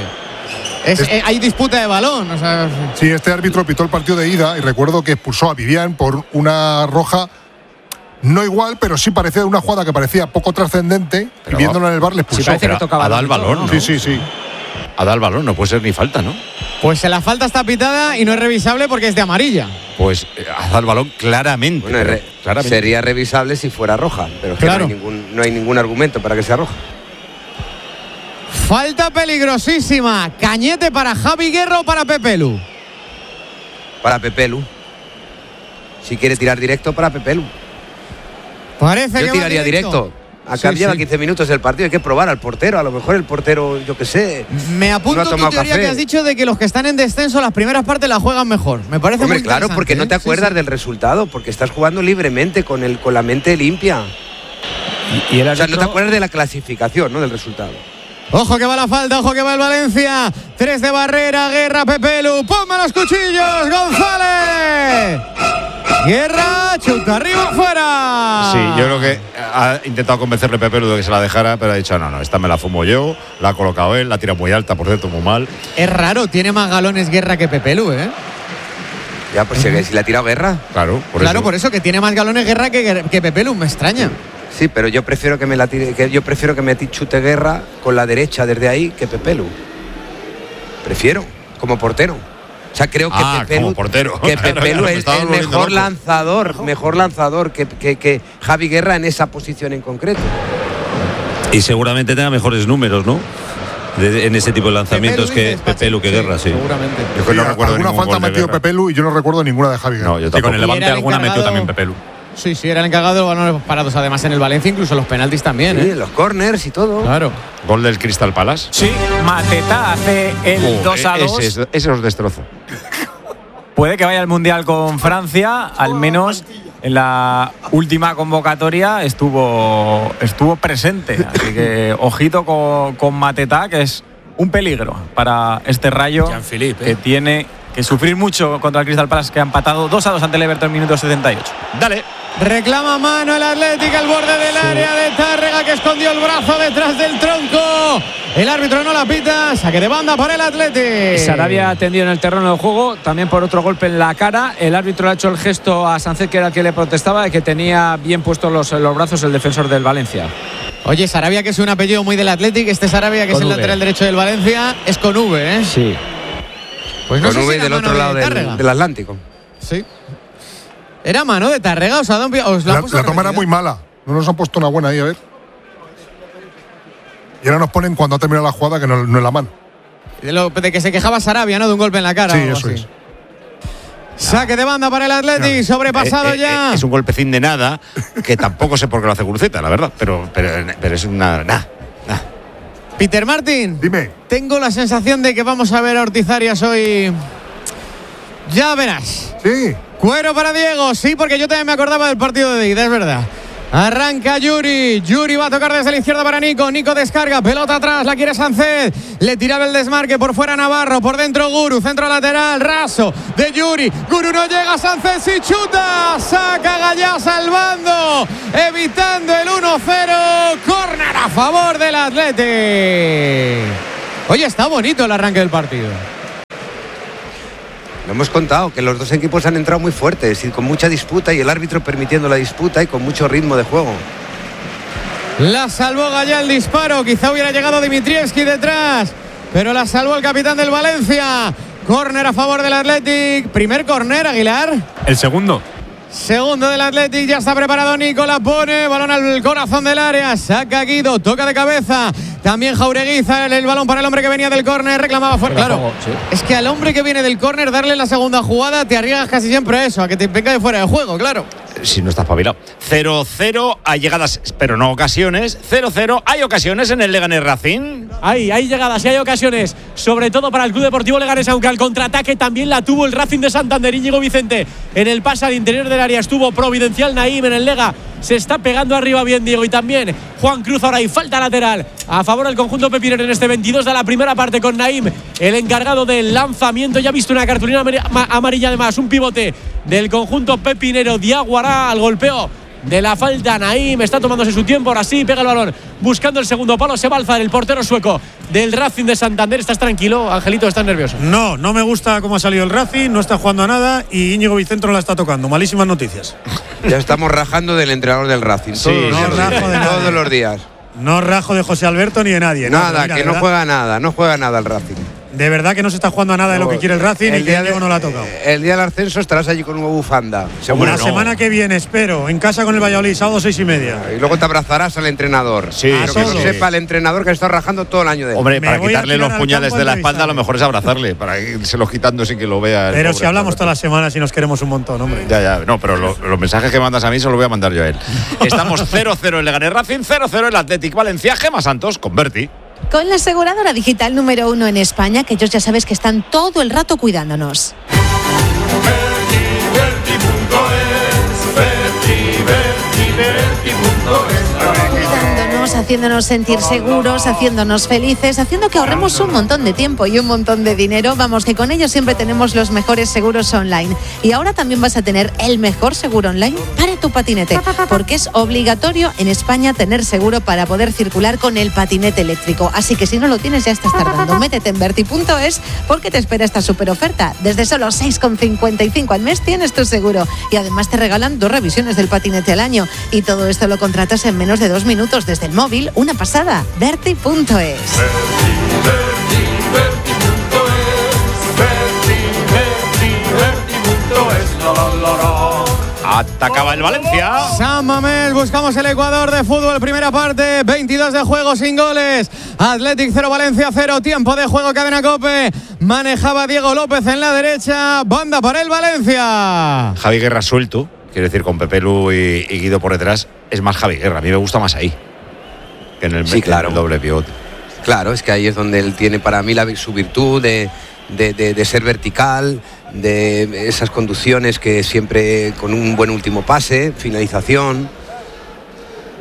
Hay disputa de balón. O sea. Sí, este árbitro pitó el partido de ida y recuerdo que expulsó a Vivian por una roja. No igual, pero sí parecía una jugada que parecía poco trascendente. Y viéndolo en el bar le expulsó. Sí, parece que tocaba. Ha dado el balón, ¿no? Sí. Ha dado el balón, no puede ser ni falta, ¿no? Pues la falta está pitada y no es revisable porque es de amarilla. Pues ha dado el balón claramente. Bueno, claramente. Sería revisable si fuera roja, pero es que claro, no hay ningún argumento para que sea roja. Falta peligrosísima. Cañete para Javi Guerra o para Pepelu. Para Pepelu. Si quiere tirar directo, para Pepelu. Parece yo tiraría directo. Acá lleva 15 minutos del partido, hay que probar al portero. A lo mejor el portero, yo qué sé. Me apunto a tu teoría que has dicho de que los que están en descenso las primeras partes las juegan mejor. Me parece muy interesante. Claro, porque no te acuerdas del resultado, porque estás jugando libremente con la mente limpia. Y o sea, no te acuerdas de la clasificación, no del resultado. Ojo que va la falta, ojo que va el Valencia. 3 de barrera, Guerra, Pepelu. ¡Ponme los cuchillos, González! Guerra, chuta arriba, fuera. Sí, yo creo que ha intentado convencerle Pepelu de que se la dejara, pero ha dicho, no, esta me la fumo yo, la ha colocado él, la tira muy alta, por cierto, muy mal. Es raro, tiene más galones Guerra que Pepelu, ¿eh? Ya, pues si la ha tirado Guerra. Claro, por eso que tiene más galones Guerra que Pepelu, me extraña. Sí, pero yo prefiero que me la tire, yo prefiero que me chute Guerra con la derecha desde ahí que Pepelu. Prefiero, como portero. O sea, creo que Pepelu, que Pepelu es el mejor lanzador que Javi Guerra en esa posición en concreto. Y seguramente tenga mejores números, ¿no? En ese tipo de lanzamientos que Pepelu que Guerra, sí. Seguramente. Yo no recuerdo alguna falta ha metido Pepelu y yo no recuerdo ninguna de Javi Guerra. No, yo tampoco. Y con el Levante alguna metió también Pepelu. Sí, era el encargado de los balones parados, además en el Valencia, incluso los penaltis también. Sí, los corners y todo. Claro. Gol del Crystal Palace. Sí, Mateta hace el 2-2. Ese os destroza. Puede que vaya al Mundial con Francia, al menos en la última convocatoria estuvo presente. Así que ojito con Mateta, que es un peligro para este Rayo que tiene que sufrir mucho contra el Crystal Palace, que ha empatado 2-2 ante el Everton en minuto 78. Dale. Reclama mano el Atlético al borde del área de Tárrega, que escondió el brazo detrás del tronco. El árbitro no la pita. Saque de banda para el Atlético. Sarabia atendido en el terreno de juego, también por otro golpe en la cara. El árbitro le ha hecho el gesto a Sánchez, que era el que le protestaba, de que tenía bien puestos los brazos el defensor del Valencia. Oye, Sarabia, que es un apellido muy del Atlético. Este Sarabia, que con es el V. lateral derecho del Valencia, es con V, ¿eh? Sí. Pues no con sé V si del otro lado del Atlántico. Sí. ¿Era mano de Tárrega? La toma era muy mala. No nos han puesto una buena ahí, a ver. Y ahora nos ponen cuando ha terminado la jugada que no es la mano. De que se quejaba Sarabia, ¿no? De un golpe en la cara. Sí, o algo eso así. es. Saque de banda para el Athletic, sobrepasado ya. Es un golpecín de nada, que tampoco sé por qué lo hace Guruceta, la verdad. Pero es una. Nada. Peter Martin. Dime. Tengo la sensación de que vamos a ver a Ortizarias hoy. Ya verás. Sí. Cuero para Diego, sí, porque yo también me acordaba del partido de ida, es verdad. Arranca Yuri va a tocar desde la izquierda para Nico descarga, pelota atrás, la quiere Sánchez, le tiraba el desmarque, por fuera Navarro, por dentro Guru, centro lateral, raso de Yuri, Guru no llega, Sánchez y chuta, saca Gallá salvando, evitando el 1-0, córner a favor del Athletic. Oye, está bonito el arranque del partido. Lo hemos contado, que los dos equipos han entrado muy fuertes y con mucha disputa, y el árbitro permitiendo la disputa y con mucho ritmo de juego. La salvó Gallá el disparo, quizá hubiera llegado Dimitrievski detrás, pero la salvó el capitán del Valencia. Córner a favor del Athletic. Primer córner, Aguilar. El segundo del Athletic, ya está preparado Nico, la pone, balón al corazón del área, saca Guido, toca de cabeza, también Jaureguiza, el balón para el hombre que venía del córner, reclamaba fuera, claro, sí. Es que al hombre que viene del córner darle la segunda jugada, te arriesgas casi siempre a eso, a que te venga de fuera de juego, claro. Si no estás espabilado. 0-0, hay llegadas, pero no ocasiones. 0-0, hay ocasiones en el Leganés Racing. Hay llegadas y hay ocasiones, sobre todo para el Club Deportivo Leganés, aunque al contraataque también la tuvo el Racing de Santander. Íñigo Vicente en el pase al interior del área estuvo providencial. Naim en el Lega se está pegando arriba bien Diego, y también Juan Cruz. Ahora hay falta lateral a favor del conjunto pepinero en este 22 de la primera parte, con Naim el encargado del lanzamiento. Ya ha visto una cartulina amarilla, además un pivote del conjunto pepinero. Diaguará al golpeo de la falta. Naim está tomándose su tiempo, ahora sí pega el balón buscando el segundo palo. Se va a alzar el portero sueco del Racing de Santander. ¿Estás tranquilo, Angelito? ¿Estás nervioso? No me gusta cómo ha salido el Racing, no está jugando a nada y Íñigo Vicente no la está tocando. Malísimas noticias. Ya estamos rajando del entrenador del Racing. Sí, todos los días. No rajo de José Alberto ni de nadie. Nada, mira, que no juega nada el Racing. De verdad que no se está jugando a nada de lo que quiere el Racing, y que Diego no la ha tocado. El día del ascenso estarás allí con una bufanda. Seguro. La semana que viene, espero, en casa con el Valladolid, sábado 6:30. Y luego te abrazarás al entrenador. Sí, pero que no sepa el entrenador que está rajando todo el año de él. Hombre, para quitarle los puñales de la espalda, a lo mejor es abrazarle, para irse quitando sin que lo vea. Pero si hablamos todas las semanas y nos queremos un montón, hombre. Ya, no, pero los mensajes que mandas a mí se los voy a mandar yo a él. Estamos 0-0 en Leganés Racing, 0-0 el Athletic Valencia. Gemma Santos con Berti. Con la aseguradora digital número 1 en España, que ellos ya sabes que están todo el rato cuidándonos. Cuidándonos, haciéndonos sentir seguros, haciéndonos felices, haciendo que ahorremos un montón de tiempo y un montón de dinero. Vamos, que con ellos siempre tenemos los mejores seguros online. Y ahora también vas a tener el mejor seguro online para tu patinete, porque es obligatorio en España tener seguro para poder circular con el patinete eléctrico. Así que si no lo tienes, ya estás tardando. Métete en Berti.es, porque te espera esta super oferta. Desde solo 6,55 al mes tienes tu seguro. Y además te regalan 2 revisiones del patinete al año. Y todo esto lo contratas en menos de 2 minutos desde el móvil. Una pasada. Berti.es. Atacaba el Valencia. San Mamés, buscamos el Ecuador de fútbol. Primera parte, 22 de juego sin goles. Athletic 0, Valencia 0. Tiempo de juego, cadena COPE. Manejaba Diego López en la derecha. Banda para el Valencia. Javi Guerra suelto, quiero decir, con Pepe Lu y Guido por detrás. Es más Javi Guerra, a mí me gusta más ahí que en el, sí, claro. En el doble pivote. Claro, es que ahí es donde él tiene para mí su virtud de ser vertical, de esas conducciones que siempre con un buen último pase, finalización.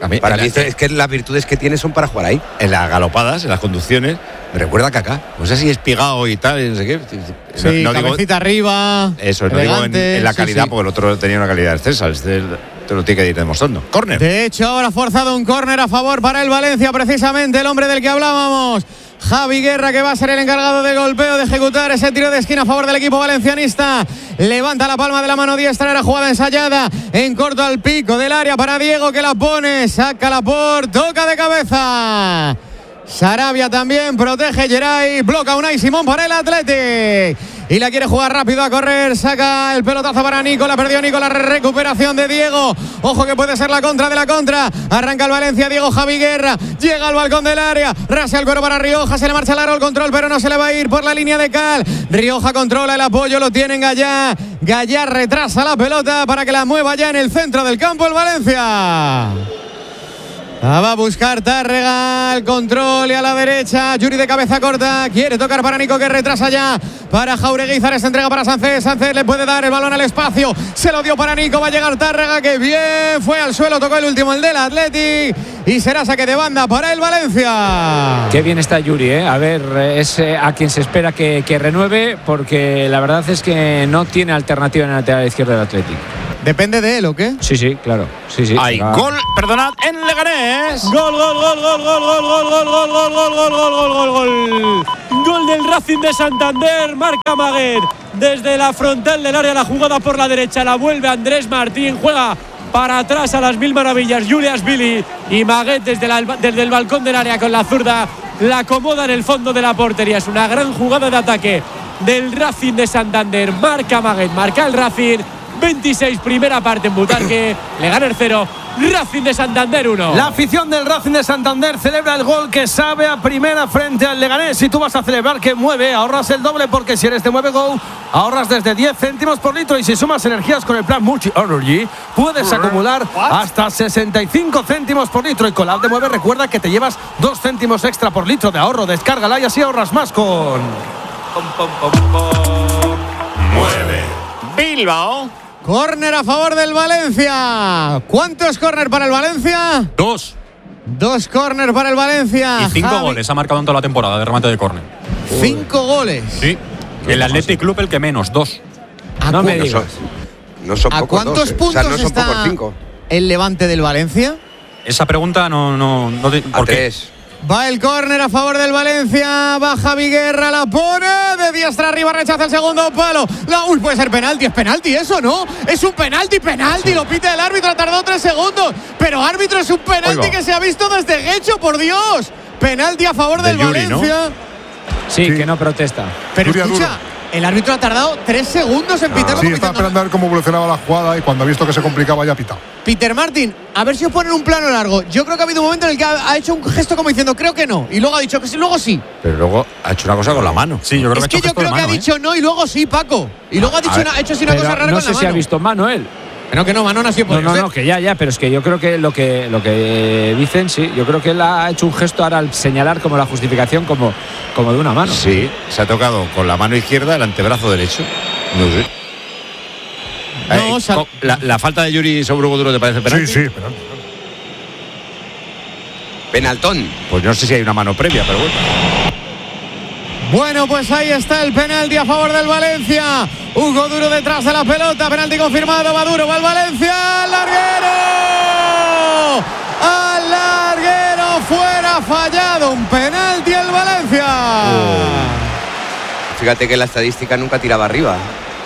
Para mí es que las virtudes que tiene son para jugar ahí. En las galopadas, en las conducciones, me recuerda a Kaká. No sé si es pigado y tal, no sé qué. Sí, no cabecita arriba. Eso, no digo en la calidad, porque el otro tenía una calidad excelsa. Te lo tiene que ir demostrando. Córner. De hecho, ahora ha forzado un córner a favor para el Valencia, precisamente el hombre del que hablábamos. Javi Guerra, que va a ser el encargado de golpeo, de ejecutar ese tiro de esquina a favor del equipo valencianista. Levanta la palma de la mano diestra, era jugada ensayada en corto al pico del área para Diego, que la pone, saca la toca de cabeza. Sarabia también, protege Geray, bloca Unai Simón para el Athletic. Y la quiere jugar rápido a correr, saca el pelotazo para Nico, la perdió Nico, la recuperación de Diego. Ojo que puede ser la contra de la contra. Arranca el Valencia, Diego Javi Guerra, llega al balcón del área, rasea el cuero para Rioja, se le marcha largo el control, pero no se le va a ir por la línea de cal. Rioja controla el apoyo, lo tiene Gallá. Gallá retrasa la pelota para que la mueva ya en el centro del campo el Valencia. Va a buscar Tárrega, el control y a la derecha. Yuri de cabeza corta, quiere tocar para Nico, que retrasa ya para Jauregui. Zares entrega para Sánchez. Sánchez le puede dar el balón al espacio. Se lo dio para Nico, va a llegar Tárrega, que bien fue al suelo, tocó el último, el del Athletic. Y será saque de banda para el Valencia. Qué bien está Yuri, ¿eh? A ver, es a quien se espera que renueve, porque la verdad es que no tiene alternativa en el lateral izquierdo del Athletic. ¿Depende de él o qué? Sí, claro. Sí. Hay gol, perdonad, en Leganés. Gol. Gol del Racing de Santander, marca Maguet. Desde la frontal del área, la jugada por la derecha, la vuelve Andrés Martín, juega para atrás a las mil maravillas Julias Billy, y Maguet desde el balcón del área con la zurda la acomoda en el fondo de la portería. Es una gran jugada de ataque del Racing de Santander. Marca Maguet, marca el Racing. 26, primera parte en Butarque, Leganés 0, Racing de Santander 1. La afición del Racing de Santander celebra el gol que sabe a primera frente al Leganés. Si tú vas a celebrar que mueve, ahorras el doble, porque si eres de Mueve Go, ahorras desde 10 céntimos por litro, y si sumas energías con el plan Multi Energy, puedes acumular hasta 65 céntimos por litro. Y con la app de Mueve, recuerda que te llevas 2 céntimos extra por litro de ahorro. Descárgala y así ahorras más con Mueve Bilbao. Córner a favor del Valencia. ¿Cuántos córner para el Valencia? 2. 2 córner para el Valencia. Y 5 goles ha marcado en toda la temporada de remate de córner. 5 goles. Sí. El Athletic Club el que menos, 2. No me digas. No son ¿A pocos cuántos 2, puntos no son está pocos 5. el Levante del Valencia? Esa pregunta no a 3. Va el córner a favor del Valencia. Va Javi Guerra, la pone de diestra arriba, rechaza el segundo palo. Uy, puede ser penalti. Es penalti eso, ¿no? Es un penalti. Sí. Lo pita el árbitro, ha tardado 3 segundos. Pero árbitro, es un penalti que se ha visto desde Guecho, por Dios. Penalti a favor del Yuri, Valencia. ¿no? Sí, que no protesta. Pero Yuri escucha, el árbitro ha tardado 3 segundos en pitarlo. Sí, estaba esperando a ver cómo evolucionaba la jugada, y cuando ha visto que se complicaba ya ha pitado. Peter Martin, a ver si os ponen un plano largo. Yo creo que ha habido un momento en el que ha hecho un gesto como diciendo creo que no, y luego ha dicho que sí, luego sí. Pero luego ha hecho una cosa con la mano. Sí, yo creo es que yo creo que ha dicho no y luego sí, Paco. Y luego ha dicho ha hecho así una cosa rara con la mano. No sé si ha visto mano él. Que no, mano no ha sido por No, que ya, pero es que yo creo que lo que dicen, sí, yo creo que él ha hecho un gesto ahora al señalar como la justificación como de una mano. Sí, se ha tocado con la mano izquierda el antebrazo derecho. No sé. La falta de Yuri sobre Hugo Duro, ¿te parece penalti? Sí, penalti. Penaltón. Pues no sé si hay una mano previa, pero bueno. Bueno, pues ahí está el penalti a favor del Valencia. Hugo Duro detrás de la pelota. Penalti confirmado. Va Duro, va el Valencia. ¡Al larguero! ¡Al larguero! Fuera, fallado. Un penalti al Valencia. Fíjate que la estadística nunca tiraba arriba.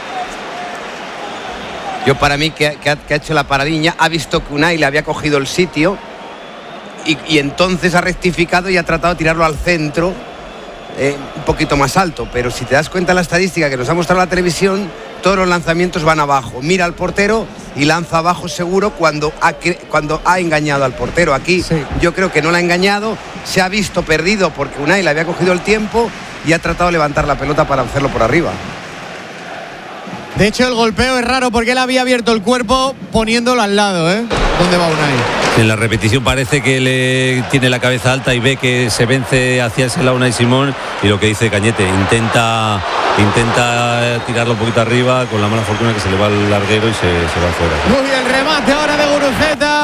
Yo, para mí, que ha hecho la paradiña, ha visto que Unai le había cogido el sitio y entonces ha rectificado y ha tratado de tirarlo al centro. Un poquito más alto, pero si te das cuenta la estadística que nos ha mostrado la televisión, todos los lanzamientos van abajo. Mira al portero y lanza abajo seguro cuando ha engañado al portero. Aquí yo creo que no la ha engañado, se ha visto perdido porque Unai le había cogido el tiempo y ha tratado de levantar la pelota para hacerlo por arriba. De hecho, el golpeo es raro porque él había abierto el cuerpo poniéndolo al lado, ¿Dónde va Unai? En la repetición parece que le tiene la cabeza alta y ve que se vence hacia ese lado Unai Simón, y lo que dice Cañete, intenta tirarlo un poquito arriba con la mala fortuna que se le va al larguero y se va afuera. Muy bien, remate ahora de Guruceta.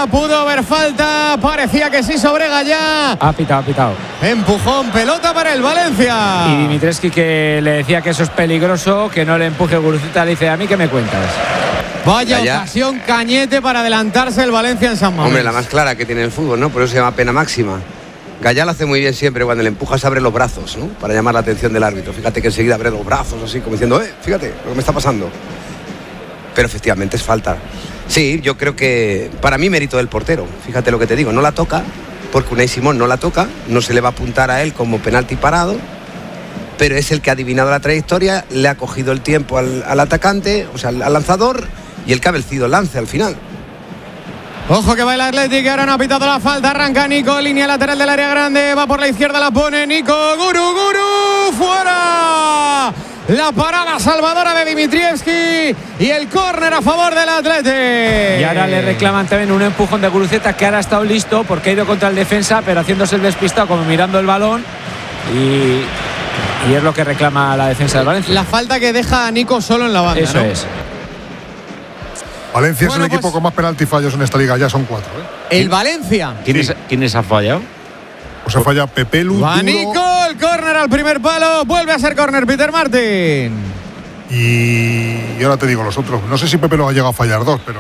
falta, pudo haber falta, parecía que sí sobre Gallá. Ha pitado. Empujón, pelota para el Valencia. Y Dimitrescu, que le decía que eso es peligroso, que no le empuje Guruceta, le dice: ¿a mí qué me cuentas? Vaya ocasión, Cañete, para adelantarse el Valencia en San Mamés. Hombre, la más clara que tiene el fútbol, ¿no? Por eso se llama pena máxima. Gallá lo hace muy bien siempre, cuando le empujas abre los brazos, ¿no? Para llamar la atención del árbitro. Fíjate que enseguida abre los brazos, así como diciendo, fíjate lo que me está pasando. Pero efectivamente es falta. Sí, yo creo que para mí mérito del portero. Fíjate lo que te digo, no la toca, porque Unai Simón no la toca, no se le va a apuntar a él como penalti parado, pero es el que ha adivinado la trayectoria, le ha cogido el tiempo al atacante, o sea, al lanzador, y el que ha vencido el lance al final. Ojo que va el Athletic, ahora no ha pitado la falta, arranca Nico, línea lateral del área grande, va por la izquierda, la pone Nico, Guru, fuera. La parada salvadora de Dimitrievski y el córner a favor del Athletic. Y ahora le reclaman también un empujón de Guruceta, que ahora ha estado listo porque ha ido contra el defensa, pero haciéndose el despistado, como mirando el balón, y es lo que reclama la defensa del Valencia. La falta que deja a Nico solo en la banda. Eso, ¿no? Es. Valencia es el equipo con más penalti fallos en esta liga, ya son 4. El Valencia. ¿Quiénes han fallado? Pues ha fallado Pepelu. Va Nico, el córner al primer palo, vuelve a ser córner Peter Martin. Y ahora te digo los otros. No sé si Pepelu ha llegado a fallar 2, pero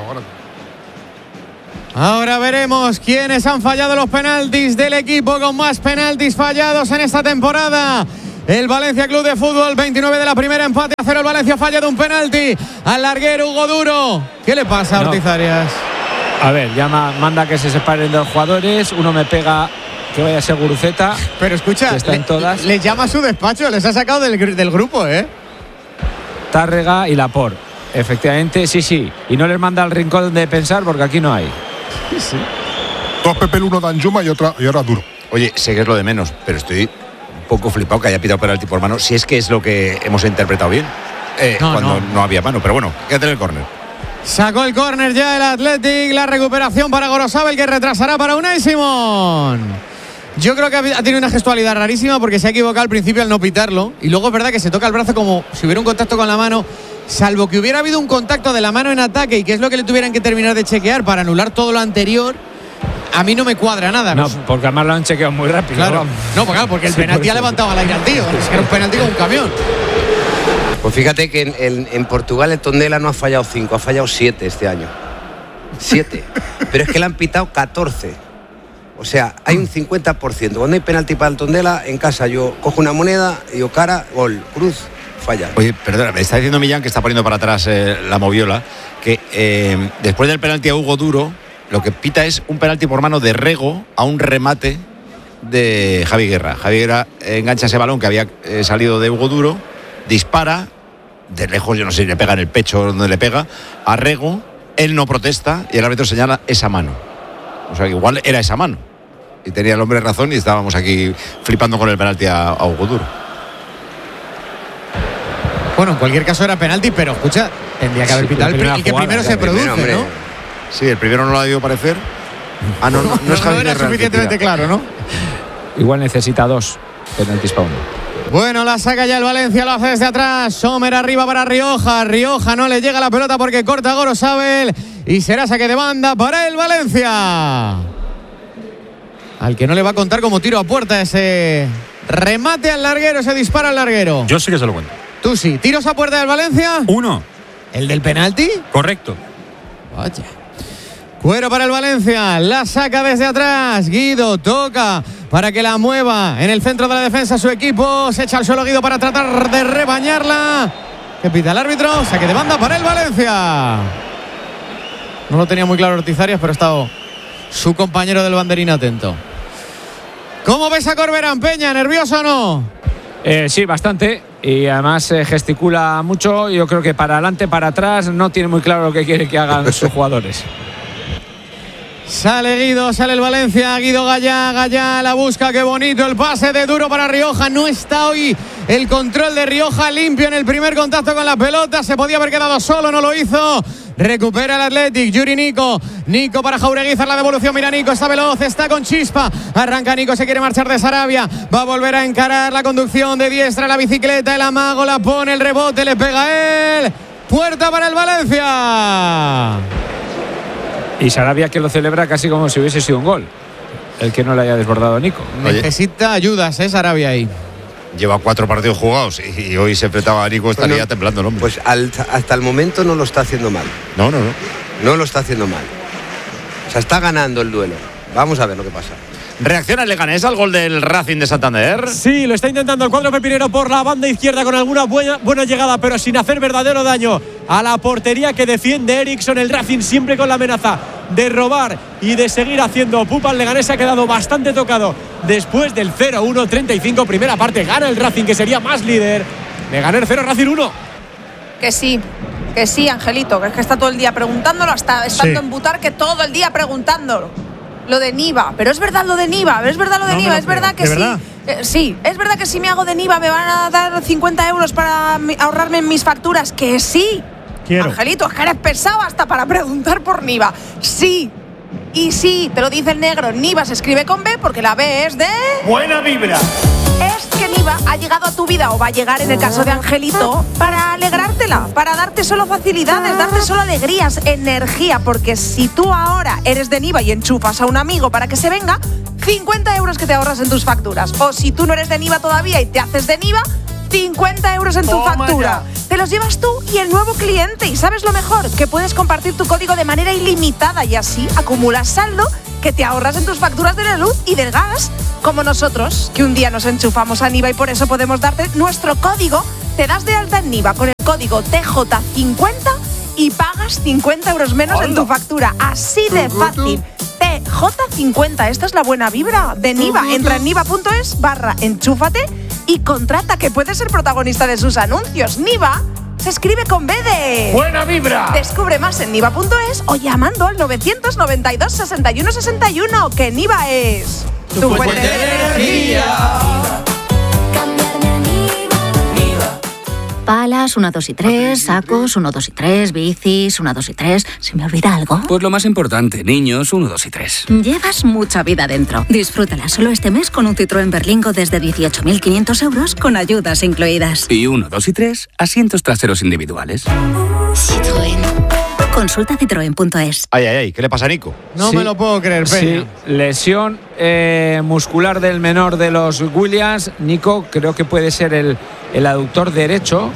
ahora veremos quiénes han fallado los penaltis del equipo con más penaltis fallados en esta temporada. El Valencia Club de Fútbol, 29 de la primera, empate a 0. El Valencia falla de un penalti al larguero Hugo Duro. ¿Qué le pasa a Ortiz Arias? A ver, manda que se separen dos jugadores. Uno me pega que vaya a ser Guruceta. Pero escucha, les llama a su despacho, les ha sacado del grupo, Tárrega y Laporte. Efectivamente, sí. Y no les manda al rincón de pensar porque aquí no hay. Sí. 2 Pepelu, 1 Danjuma y ahora Duro. Oye, sé que es lo de menos, pero estoy poco flipado que haya pitado penalti por mano, si es que es lo que hemos interpretado bien cuando no había mano, pero bueno, quédate en el córner. Sacó el córner ya el Athletic, la recuperación para Gorosabel, que retrasará para Unai Simón. Yo creo que ha tenido una gestualidad rarísima porque se ha equivocado al principio al no pitarlo, y luego es verdad que se toca el brazo como si hubiera un contacto con la mano, salvo que hubiera habido un contacto de la mano en ataque y que es lo que le tuvieran que terminar de chequear para anular todo lo anterior. A mí no me cuadra nada. No, porque además lo han chequeado muy rápido. Claro. No, porque el penalti ha levantado al aire al tío. Es que era un penalti con un camión. Pues fíjate que en Portugal el Tondela no ha fallado 5, ha fallado 7 este año. 7. Pero es que le han pitado 14. O sea, hay un 50%. Cuando hay penalti para el Tondela, en casa yo cojo una moneda, digo cara, gol, cruz, falla. Oye, perdona, me está diciendo Millán, que está poniendo para atrás la moviola, que después del penalti a Hugo Duro, lo que pita es un penalti por mano de Rego a un remate de Javi Guerra. Javi Guerra engancha ese balón que había salido de Hugo Duro, dispara, de lejos, yo no sé si le pega en el pecho o donde le pega, a Rego, él no protesta y el árbitro señala esa mano. O sea que igual era esa mano. Y tenía el hombre razón y estábamos aquí flipando con el penalti a Hugo Duro. Bueno, en cualquier caso era penalti, pero escucha, tendría que haber pitado el que primero se produce, ¿no? Sí, el primero no lo ha debido parecer. No es Javi Guerra. No era suficientemente claro, ¿no? Igual necesita 2 penaltis para uno. Bueno, la saca ya el Valencia, lo hace desde atrás. Sommer arriba para Rioja. Rioja no le llega la pelota porque corta Gorosabel. Y será saque de banda para el Valencia. Al que no le va a contar como tiro a puerta ese remate al larguero, ese disparo al larguero. Yo sí que se lo cuento. Tú sí. ¿Tiros a puerta del Valencia? 1. ¿El del penalti? Correcto. Vaya. Cuero para el Valencia, la saca desde atrás, Guido toca para que la mueva en el centro de la defensa su equipo, se echa al suelo Guido para tratar de rebañarla. ¿Qué pita el árbitro? Saque de banda para el Valencia. No lo tenía muy claro Ortiz Arias, pero ha estado su compañero del banderín atento. ¿Cómo ves a Corberán, Peña? ¿Nervioso o no? Sí, bastante. Y además gesticula mucho. Yo creo que para adelante, para atrás, no tiene muy claro lo que quiere que hagan sus jugadores. Sale Guido, sale el Valencia, Guido Gallá la busca, qué bonito el pase de Duro para Rioja, no está hoy el control de Rioja limpio en el primer contacto con la pelota, se podía haber quedado solo, no lo hizo, recupera el Athletic, Yuri Nico para Jaureguizar la devolución, mira Nico, está veloz, está con chispa, arranca Nico, se quiere marchar de Sarabia, va a volver a encarar la conducción de diestra, la bicicleta, el amago, la pone, el rebote, le pega él, puerta para el Valencia. Y Sarabia, que lo celebra casi como si hubiese sido un gol, el que no le haya desbordado Nico. Necesita ayudas, Sarabia ahí. Lleva 4 partidos jugados y hoy se enfrentaba a Nico, estaría temblando el hombre. Pues hasta el momento no lo está haciendo mal. No. No lo está haciendo mal. O sea, está ganando el duelo. Vamos a ver lo que pasa. ¿Reacciona el Leganés al gol del Racing de Santander? Sí, lo está intentando el cuadro pepinero por la banda izquierda con alguna buena llegada, pero sin hacer verdadero daño a la portería que defiende Eriksson. El Racing siempre con la amenaza de robar y de seguir haciendo pupa. El Leganés ha quedado bastante tocado después del 0-1-35 primera parte. Gana el Racing, que sería más líder. Leganés 0, Racing 1. Que sí, Angelito, que es que está todo el día preguntándolo, hasta estando en Butarque todo el día preguntándolo. Lo de Niva, pero es verdad lo de Niva, es verdad que sí. Sí, es verdad que si me hago de Niva me van a dar 50 euros para ahorrarme en mis facturas. Que sí. Quiero. Angelito, es que eres pesado hasta para preguntar por Niva. Sí. Y sí, te lo dice el negro. Niva se escribe con B porque la B es de... Buena vibra. Es que Niva ha llegado a tu vida, o va a llegar en el caso de Angelito, para alegrártela, para darte solo facilidades, darte solo alegrías, energía. Porque si tú ahora eres de Niva y enchufas a un amigo para que se venga, 50 euros que te ahorras en tus facturas. O si tú no eres de Niva todavía y te haces de Niva, 50 euros en tu factura. Te los llevas tú y el nuevo cliente. Y ¿sabes lo mejor? Que puedes compartir tu código de manera ilimitada y así acumulas saldo que te ahorras en tus facturas de la luz y del gas. Como nosotros, que un día nos enchufamos a Niva y por eso podemos darte nuestro código. Te das de alta en Niva con el código TJ50 y pagas 50 euros menos en tu factura. Así de fácil. TJ50, esta es la buena vibra de Niva. Entra en niva.es/enchúfate y contrata, que puedes ser protagonista de sus anuncios. Niva se escribe con B de... ¡Buena vibra! Descubre más en niva.es o llamando al 992 61 61, que Niva es... ¡tu fuente de energía! Palas, 1, 2 y 3, sacos, 1, 2 y 3, bicis, 1, 2 y 3. ¿Se me olvida algo? Pues lo más importante, niños, 1, 2 y 3. Llevas mucha vida dentro. Disfrútala solo este mes con un Citroën Berlingo desde 18.500 euros con ayudas incluidas. Y 1, 2 y 3, asientos traseros individuales. Citroën. Consulta citroen.es. Ay, ¿qué le pasa a Nico? No me lo puedo creer, Peña. Sí, lesión muscular del menor de los Williams. Nico, creo que puede ser el aductor derecho.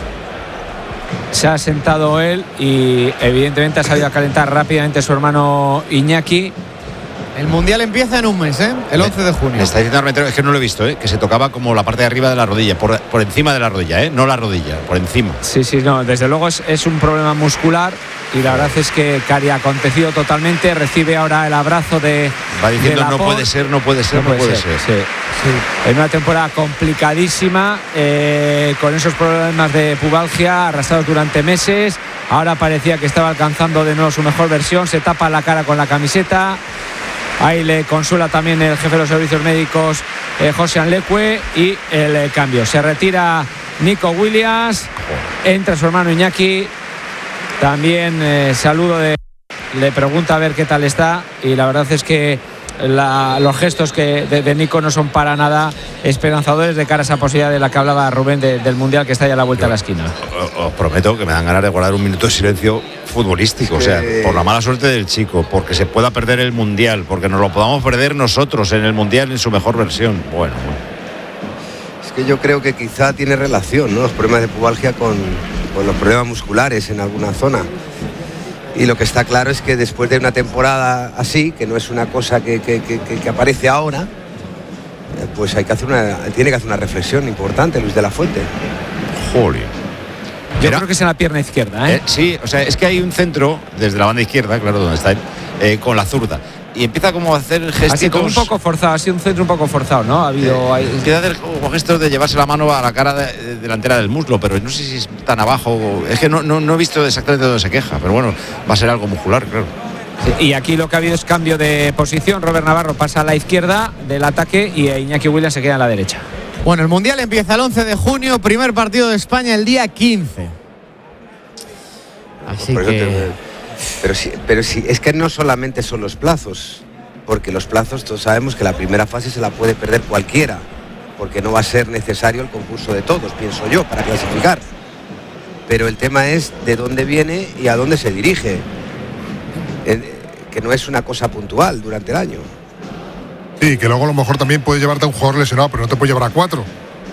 Se ha sentado él y evidentemente ha salido a calentar rápidamente su hermano Iñaki. El Mundial empieza en un mes, el 11 de junio. Me está diciendo Armentero, es que no lo he visto, que se tocaba como la parte de arriba de la rodilla, por encima de la rodilla, no la rodilla, por encima. Sí, no, desde luego es un problema muscular y la verdad es que Cari ha acontecido totalmente. Recibe ahora el abrazo de... Va diciendo no puede ser. Sí. En una temporada complicadísima, con esos problemas de pubalgia arrastrados durante meses. Ahora parecía que estaba alcanzando de nuevo su mejor versión. Se tapa la cara con la camiseta. Ahí le consuela también el jefe de los servicios médicos, José Anlecue, y el cambio. Se retira Nico Williams, entra su hermano Iñaki. También saludo le pregunta a ver qué tal está, y la verdad es que los gestos de Nico no son para nada esperanzadores de cara a esa posibilidad de la que hablaba Rubén del Mundial, que está ya a la vuelta de la esquina. Os prometo que me dan ganas de guardar un minuto de silencio futbolístico, o sea, por la mala suerte del chico, porque se pueda perder el Mundial, porque nos lo podamos perder nosotros en el Mundial en su mejor versión. Bueno. Es que yo creo que quizá tiene relación, ¿no?, los problemas de pubalgia con los problemas musculares en alguna zona. Y lo que está claro es que después de una temporada así, que no es una cosa que aparece ahora, pues tiene que hacer una reflexión importante Luis de la Fuente. Joder. Yo creo que es en la pierna izquierda, sí, o sea, es que hay un centro desde la banda izquierda, claro, donde está él, con la zurda. Y empieza como a hacer gestos. Así como un poco forzado, ha sido un centro un poco forzado, ¿no? Empieza a hacer gestos de llevarse la mano a la cara delantera del muslo, pero no sé si es tan abajo. Es que no he visto exactamente dónde se queja, pero bueno, va a ser algo muscular, claro. Sí, y aquí lo que ha habido es cambio de posición. Robert Navarro pasa a la izquierda del ataque y Iñaki Williams se queda a la derecha. Bueno, el Mundial empieza el 11 de junio, primer partido de España el día 15. Así que... Pero sí, es que no solamente son los plazos, porque los plazos todos sabemos que la primera fase se la puede perder cualquiera, porque no va a ser necesario el concurso de todos, pienso yo, para clasificar. Pero el tema es de dónde viene y a dónde se dirige. que no es una cosa puntual durante el año. Sí, que luego a lo mejor también puedes llevarte a un jugador lesionado, pero no te puedes llevar a 4.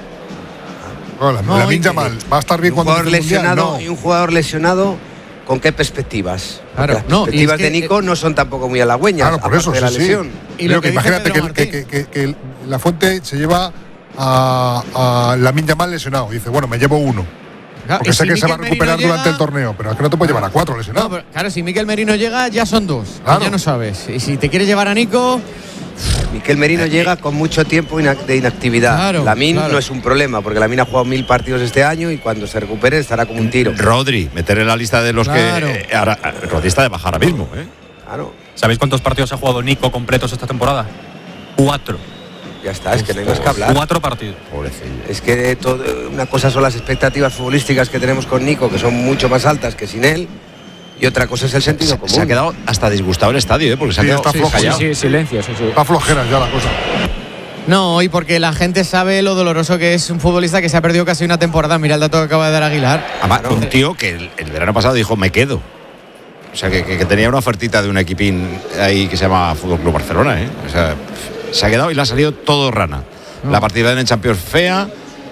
Lamine Yamal va a estar bien cuando jugador lesionado no. Y un jugador lesionado, ¿con qué perspectivas? Claro, las perspectivas de Nico no son tampoco muy halagüeñas. Claro, por eso, de la sí, lesión. Sí. Y lo que imagínate que la Fuente se lleva a Lamine Yamal lesionado. Y dice, bueno, me llevo uno. Claro, porque sé si que se va a Mikel recuperar Merino durante llega, el torneo, pero es que no te puedes llevar a 4 lesionados. No, pero, claro, si Mikel Merino llega, ya son 2. Claro. Ya no sabes. Y si te quieres llevar a Nico. Mikel Merino llega con mucho tiempo de inactividad. Claro, Lamine no es un problema, porque Lamine ha jugado 1000 partidos este año y cuando se recupere estará como un tiro. Rodri, meter en la lista de los que. Rodri está de baja ahora mismo, ¿eh? Claro. ¿Sabéis cuántos partidos ha jugado Nico completos esta temporada? 4. Ya está, es que no hay más que hablar. 4 partidos. Es que una cosa son las expectativas futbolísticas que tenemos con Nico, que son mucho más altas que sin él. Y otra cosa es el sentido común. Se ha quedado hasta disgustado el estadio, porque se ha quedado callado. Sí, silencio, sí. Está flojera ya la cosa. No, y porque la gente sabe lo doloroso que es un futbolista que se ha perdido casi una temporada. Mira el dato que acaba de dar Aguilar. Además, un tío que el verano pasado dijo, me quedo. O sea, que tenía una ofertita de un equipín ahí que se llama Fútbol Club Barcelona, ¿eh? O sea, se ha quedado y le ha salido todo rana. La partida en Champions fea,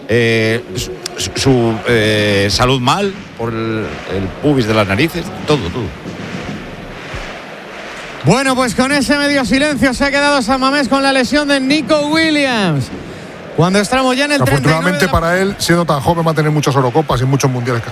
su salud mal por el pubis de las narices, todo. Bueno, pues con ese medio silencio se ha quedado San Mamés con la lesión de Nico Williams. Cuando estamos ya en el 39. Afortunadamente para él, siendo tan joven, va a tener muchas Eurocopas y muchos mundiales que